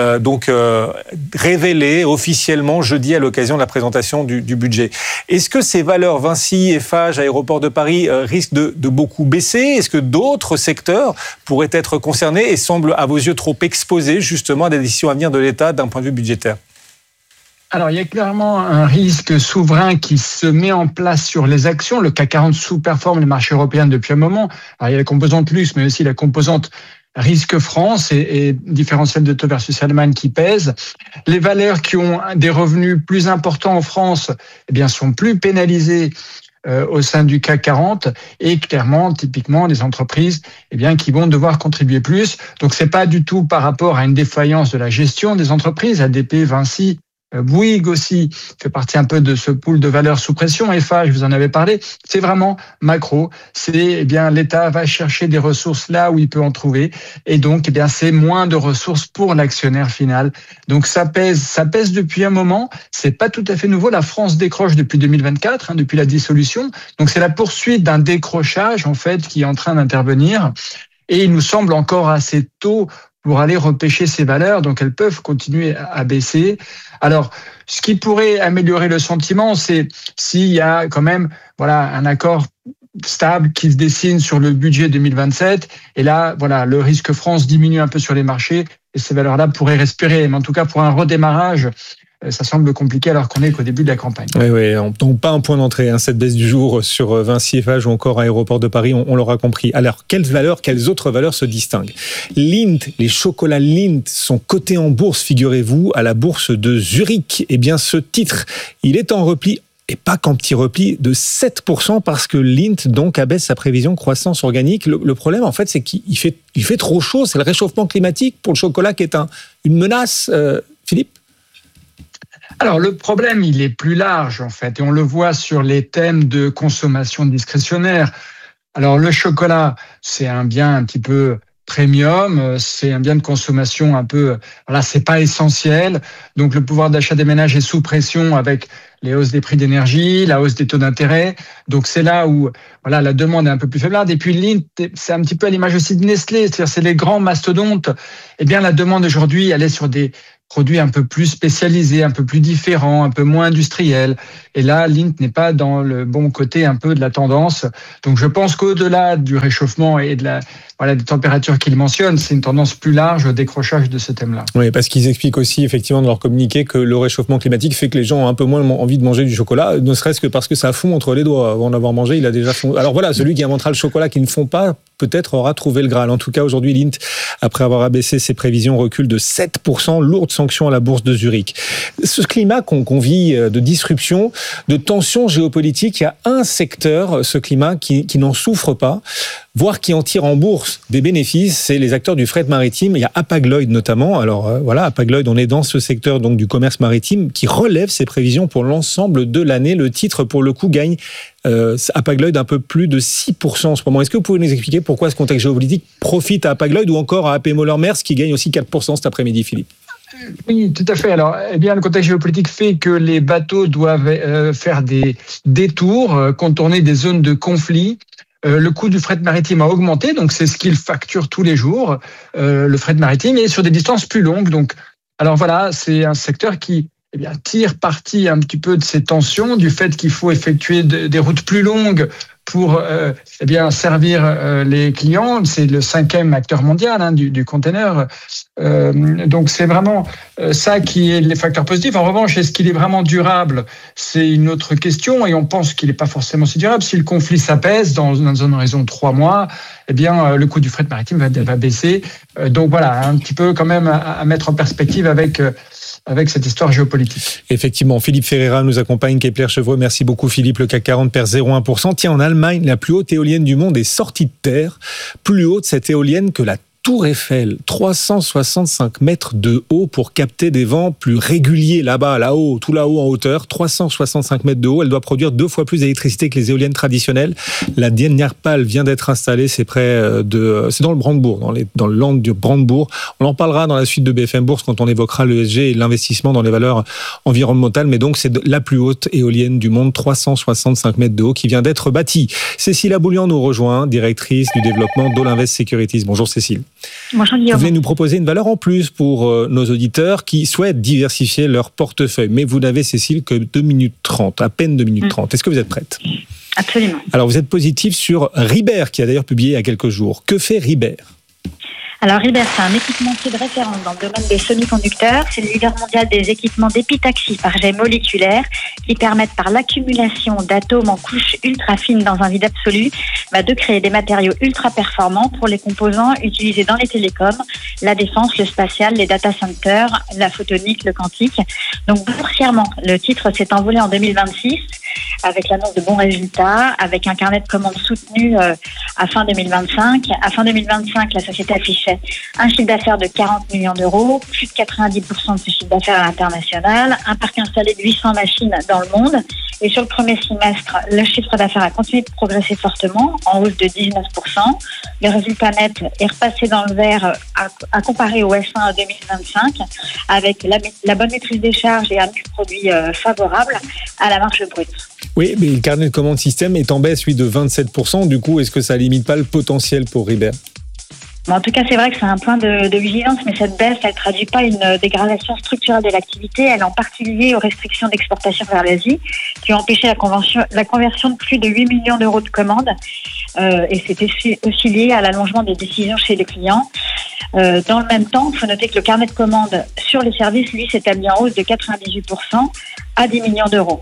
révélé officiellement jeudi à l'occasion de la présentation du budget. Est-ce que ces valeurs, Vinci, Eiffage, Aéroport de Paris, risquent de beaucoup baisser ? Est-ce que d'autres secteurs pourraient être concernés et semblent, à vos yeux, trop exposés justement à des décisions à venir de l'État d'un point de vue budgétaire ? Alors, il y a clairement un risque souverain qui se met en place sur les actions. Le CAC 40 sous-performe les marchés européens depuis un moment. Alors, il y a la composante luxe, mais aussi la composante risque France et différentiel de taux versus Allemagne qui pèsent. Les valeurs qui ont des revenus plus importants en France, sont plus pénalisées au sein du CAC 40 et clairement, typiquement, les entreprises qui vont devoir contribuer plus. Donc, c'est pas du tout par rapport à une défaillance de la gestion des entreprises. ADP, Vinci Bouygues aussi fait partie un peu de ce pool de valeurs sous pression. EFA, je vous en avais parlé, c'est vraiment macro. C'est l'État va chercher des ressources là où il peut en trouver, et donc c'est moins de ressources pour l'actionnaire final. Donc ça pèse depuis un moment. C'est pas tout à fait nouveau. La France décroche depuis 2024, depuis la dissolution. Donc c'est la poursuite d'un décrochage en fait qui est en train d'intervenir, et il nous semble encore assez tôt pour aller repêcher ces valeurs, donc elles peuvent continuer à baisser. Alors, ce qui pourrait améliorer le sentiment, c'est s'il y a quand même un accord stable qui se dessine sur le budget 2027, et là, le risque France diminue un peu sur les marchés, et ces valeurs-là pourraient respirer. Mais en tout cas, pour un redémarrage, ça semble compliqué alors qu'on est qu'au début de la campagne. Oui, donc pas un point d'entrée, cette baisse du jour sur Vinci, Eiffage ou encore Aéroport de Paris, on l'aura compris. Alors, quelles autres valeurs se distinguent ? Lindt, les chocolats Lindt sont cotés en bourse, figurez-vous, à la bourse de Zurich. Eh bien, ce titre, il est en repli, et pas qu'en petit repli, de 7%, parce que Lindt donc abaisse sa prévision de croissance organique. Le problème, en fait, c'est qu'il fait trop chaud. C'est le réchauffement climatique pour le chocolat qui est une menace. Philippe ? Alors, le problème, il est plus large, en fait, et on le voit sur les thèmes de consommation discrétionnaire. Alors, le chocolat, c'est un bien un petit peu premium, c'est un bien de consommation un peu, c'est pas essentiel. Donc, le pouvoir d'achat des ménages est sous pression avec les hausses des prix d'énergie, la hausse des taux d'intérêt. Donc, c'est là où, la demande est un peu plus faiblarde. Et puis, Lindt, c'est un petit peu à l'image aussi de Nestlé, c'est-à-dire, c'est les grands mastodontes. Eh bien, la demande aujourd'hui, elle est sur des produits un peu plus spécialisés, un peu plus différents, un peu moins industriels. Et là, Lindt n'est pas dans le bon côté un peu de la tendance. Donc, je pense qu'au-delà du réchauffement et des températures qu'il mentionne, c'est une tendance plus large au décrochage de ce thème-là. Oui, parce qu'ils expliquent aussi, effectivement, dans leur communiqué, que le réchauffement climatique fait que les gens ont un peu moins envie de manger du chocolat, ne serait-ce que parce que ça fond entre les doigts. Avant d'avoir mangé, il a déjà fondu. Alors celui qui inventera le chocolat qui ne fond pas, peut-être aura trouvé le Graal. En tout cas, aujourd'hui, Lindt, après avoir abaissé ses prévisions, recule de 7%, lourde sanction à la bourse de Zurich. Ce climat qu'on vit de disruption, de tensions géopolitiques, il y a un secteur, ce climat, qui n'en souffre pas, voire qui en tire en bourse des bénéfices, c'est les acteurs du fret maritime. Il y a Hapag-Lloyd notamment. Alors Hapag-Lloyd, on est dans ce secteur donc du commerce maritime qui relève ses prévisions pour l'ensemble de l'année. Le titre, pour le coup, gagne Hapag-Lloyd un peu plus de 6% en ce moment. Est-ce que vous pouvez nous expliquer pourquoi ce contexte géopolitique profite à Hapag-Lloyd ou encore à AP Moller Maersk qui gagne aussi 4% cet après-midi, Philippe ? Oui, tout à fait. Alors, le contexte géopolitique fait que les bateaux doivent faire des détours, contourner des zones de conflit. Le coût du fret maritime a augmenté, donc c'est ce qu'ils facturent tous les jours, le fret maritime, et sur des distances plus longues. Donc, c'est un secteur qui tire parti un petit peu de ces tensions, du fait qu'il faut effectuer des routes plus longues pour servir les clients. C'est le 5e acteur mondial du container. Donc c'est vraiment ça qui est les facteurs positifs. En revanche, est-ce qu'il est vraiment durable ? C'est une autre question, et on pense qu'il n'est pas forcément si durable. Si le conflit s'apaise dans une horizon de 3 mois, le coût du fret maritime va baisser. Donc un petit peu quand même à mettre en perspective avec cette histoire géopolitique. Effectivement, Philippe Ferreira nous accompagne, Kepler Chevreux. Merci beaucoup Philippe. Le CAC 40 perd 0,1%. Tiens, en Allemagne, la plus haute éolienne du monde est sortie de terre. Plus haute cette éolienne que la Tour Eiffel, 365 mètres de haut pour capter des vents plus réguliers là-haut, tout là-haut en hauteur, 365 mètres de haut. Elle doit produire 2 fois plus d'électricité que les éoliennes traditionnelles. La dernière pale vient d'être installée, c'est c'est dans le Brandebourg, dans le land du Brandebourg. On en parlera dans la suite de BFM Bourse quand on évoquera l'ESG et l'investissement dans les valeurs environnementales. Mais donc, c'est la plus haute éolienne du monde, 365 mètres de haut, qui vient d'être bâtie. Cécile Aboulian nous rejoint, directrice du développement d'Olinvest Securities. Bonjour Cécile. Bonjour Guillaume. Vous venez nous proposer une valeur en plus pour nos auditeurs qui souhaitent diversifier leur portefeuille. Mais vous n'avez, Cécile, que 2 minutes 30, à peine 2 minutes 30. Est-ce que vous êtes prête ? Absolument. Alors, vous êtes positif sur Ribber, qui a d'ailleurs publié il y a quelques jours. Que fait Ribber ? Alors Ribber, c'est un équipementier de référence dans le domaine des semi-conducteurs. C'est le leader mondial des équipements d'épitaxie par jet moléculaire qui permettent par l'accumulation d'atomes en couches ultra fines dans un vide absolu de créer des matériaux ultra performants pour les composants utilisés dans les télécoms, la défense, le spatial, les data centers, la photonique, le quantique. Donc boursièrement, le titre s'est envolé en 2026 avec l'annonce de bons résultats, avec un carnet de commandes soutenu à fin 2025. À fin 2025, la société affiche fait un chiffre d'affaires de 40 millions d'euros, plus de 90% de ce chiffre d'affaires à l'international, un parc installé de 800 machines dans le monde. Et sur le premier semestre, le chiffre d'affaires a continué de progresser fortement, en hausse de 19%. Le résultat net est repassé dans le vert à comparer au S1 2025, avec la bonne maîtrise des charges et un mix produit favorable à la marge brute. Oui, mais le carnet de commandes système est en baisse, lui, de 27%. Du coup, est-ce que ça limite pas le potentiel pour Ribert ? En tout cas, c'est vrai que c'est un point de vigilance, mais cette baisse, elle ne traduit pas une dégradation structurelle de l'activité. Elle est en partie liée aux restrictions d'exportation vers l'Asie, qui ont empêché la conversion de plus de 8 millions d'euros de commandes. Et c'était aussi lié à l'allongement des décisions chez les clients. Dans le même temps, il faut noter que le carnet de commandes sur les services, lui, s'établit en hausse de 98% à 10 millions d'euros.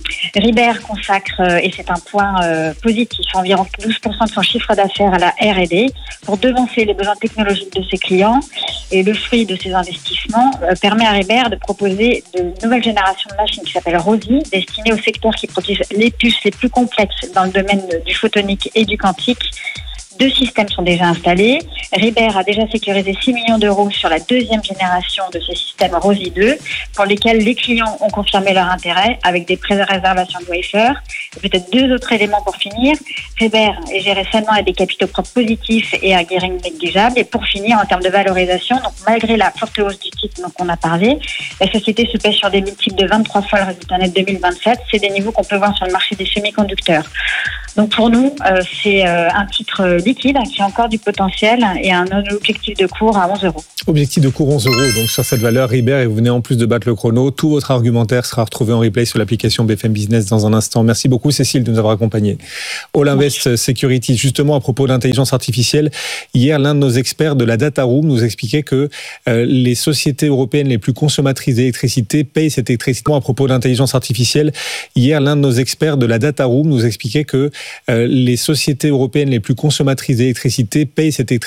Ribert consacre, et c'est un point positif, environ 12% de son chiffre d'affaires à la R&D pour devancer les besoins technologiques de ses clients. Et le fruit de ces investissements permet à Ribert de proposer de nouvelles générations de machines qui s'appellent ROSI, destinées aux secteurs qui produisent les puces les plus complexes dans le domaine du photonique et du quantique. 2 systèmes sont déjà installés. Ribert a déjà sécurisé 6 millions d'euros sur la deuxième génération de ce système ROSI 2, pour lesquels les clients ont confirmé leur intérêt avec des pré-réservations de wafers. Et peut-être 2 autres éléments pour finir. Ribert est géré seulement avec des capitaux propres positifs et un gearing négligeable. Et pour finir, en termes de valorisation, donc malgré la forte hausse du titre dont on a parlé, la société se pèse sur des multiples de 23 fois le résultat net 2027. C'est des niveaux qu'on peut voir sur le marché des semi-conducteurs. Donc pour nous, c'est un titre liquide qui a encore du potentiel et un objectif de cours à 11 euros. Objectif de cours 11 euros, donc sur cette valeur Ribert, et vous venez en plus de battre le chrono. Tout votre argumentaire sera retrouvé en replay sur l'application BFM Business dans un instant. Merci beaucoup Cécile de nous avoir accompagnés. All Invest Security, justement à propos de l'intelligence artificielle, hier l'un de nos experts de la Data Room nous expliquait que les sociétés européennes les plus consommatrices d'électricité payent cette électricité. À propos de l'intelligence artificielle, hier l'un de nos experts de la Data Room nous expliquait que les sociétés européennes les plus consommatrices d'électricité payent cette électricité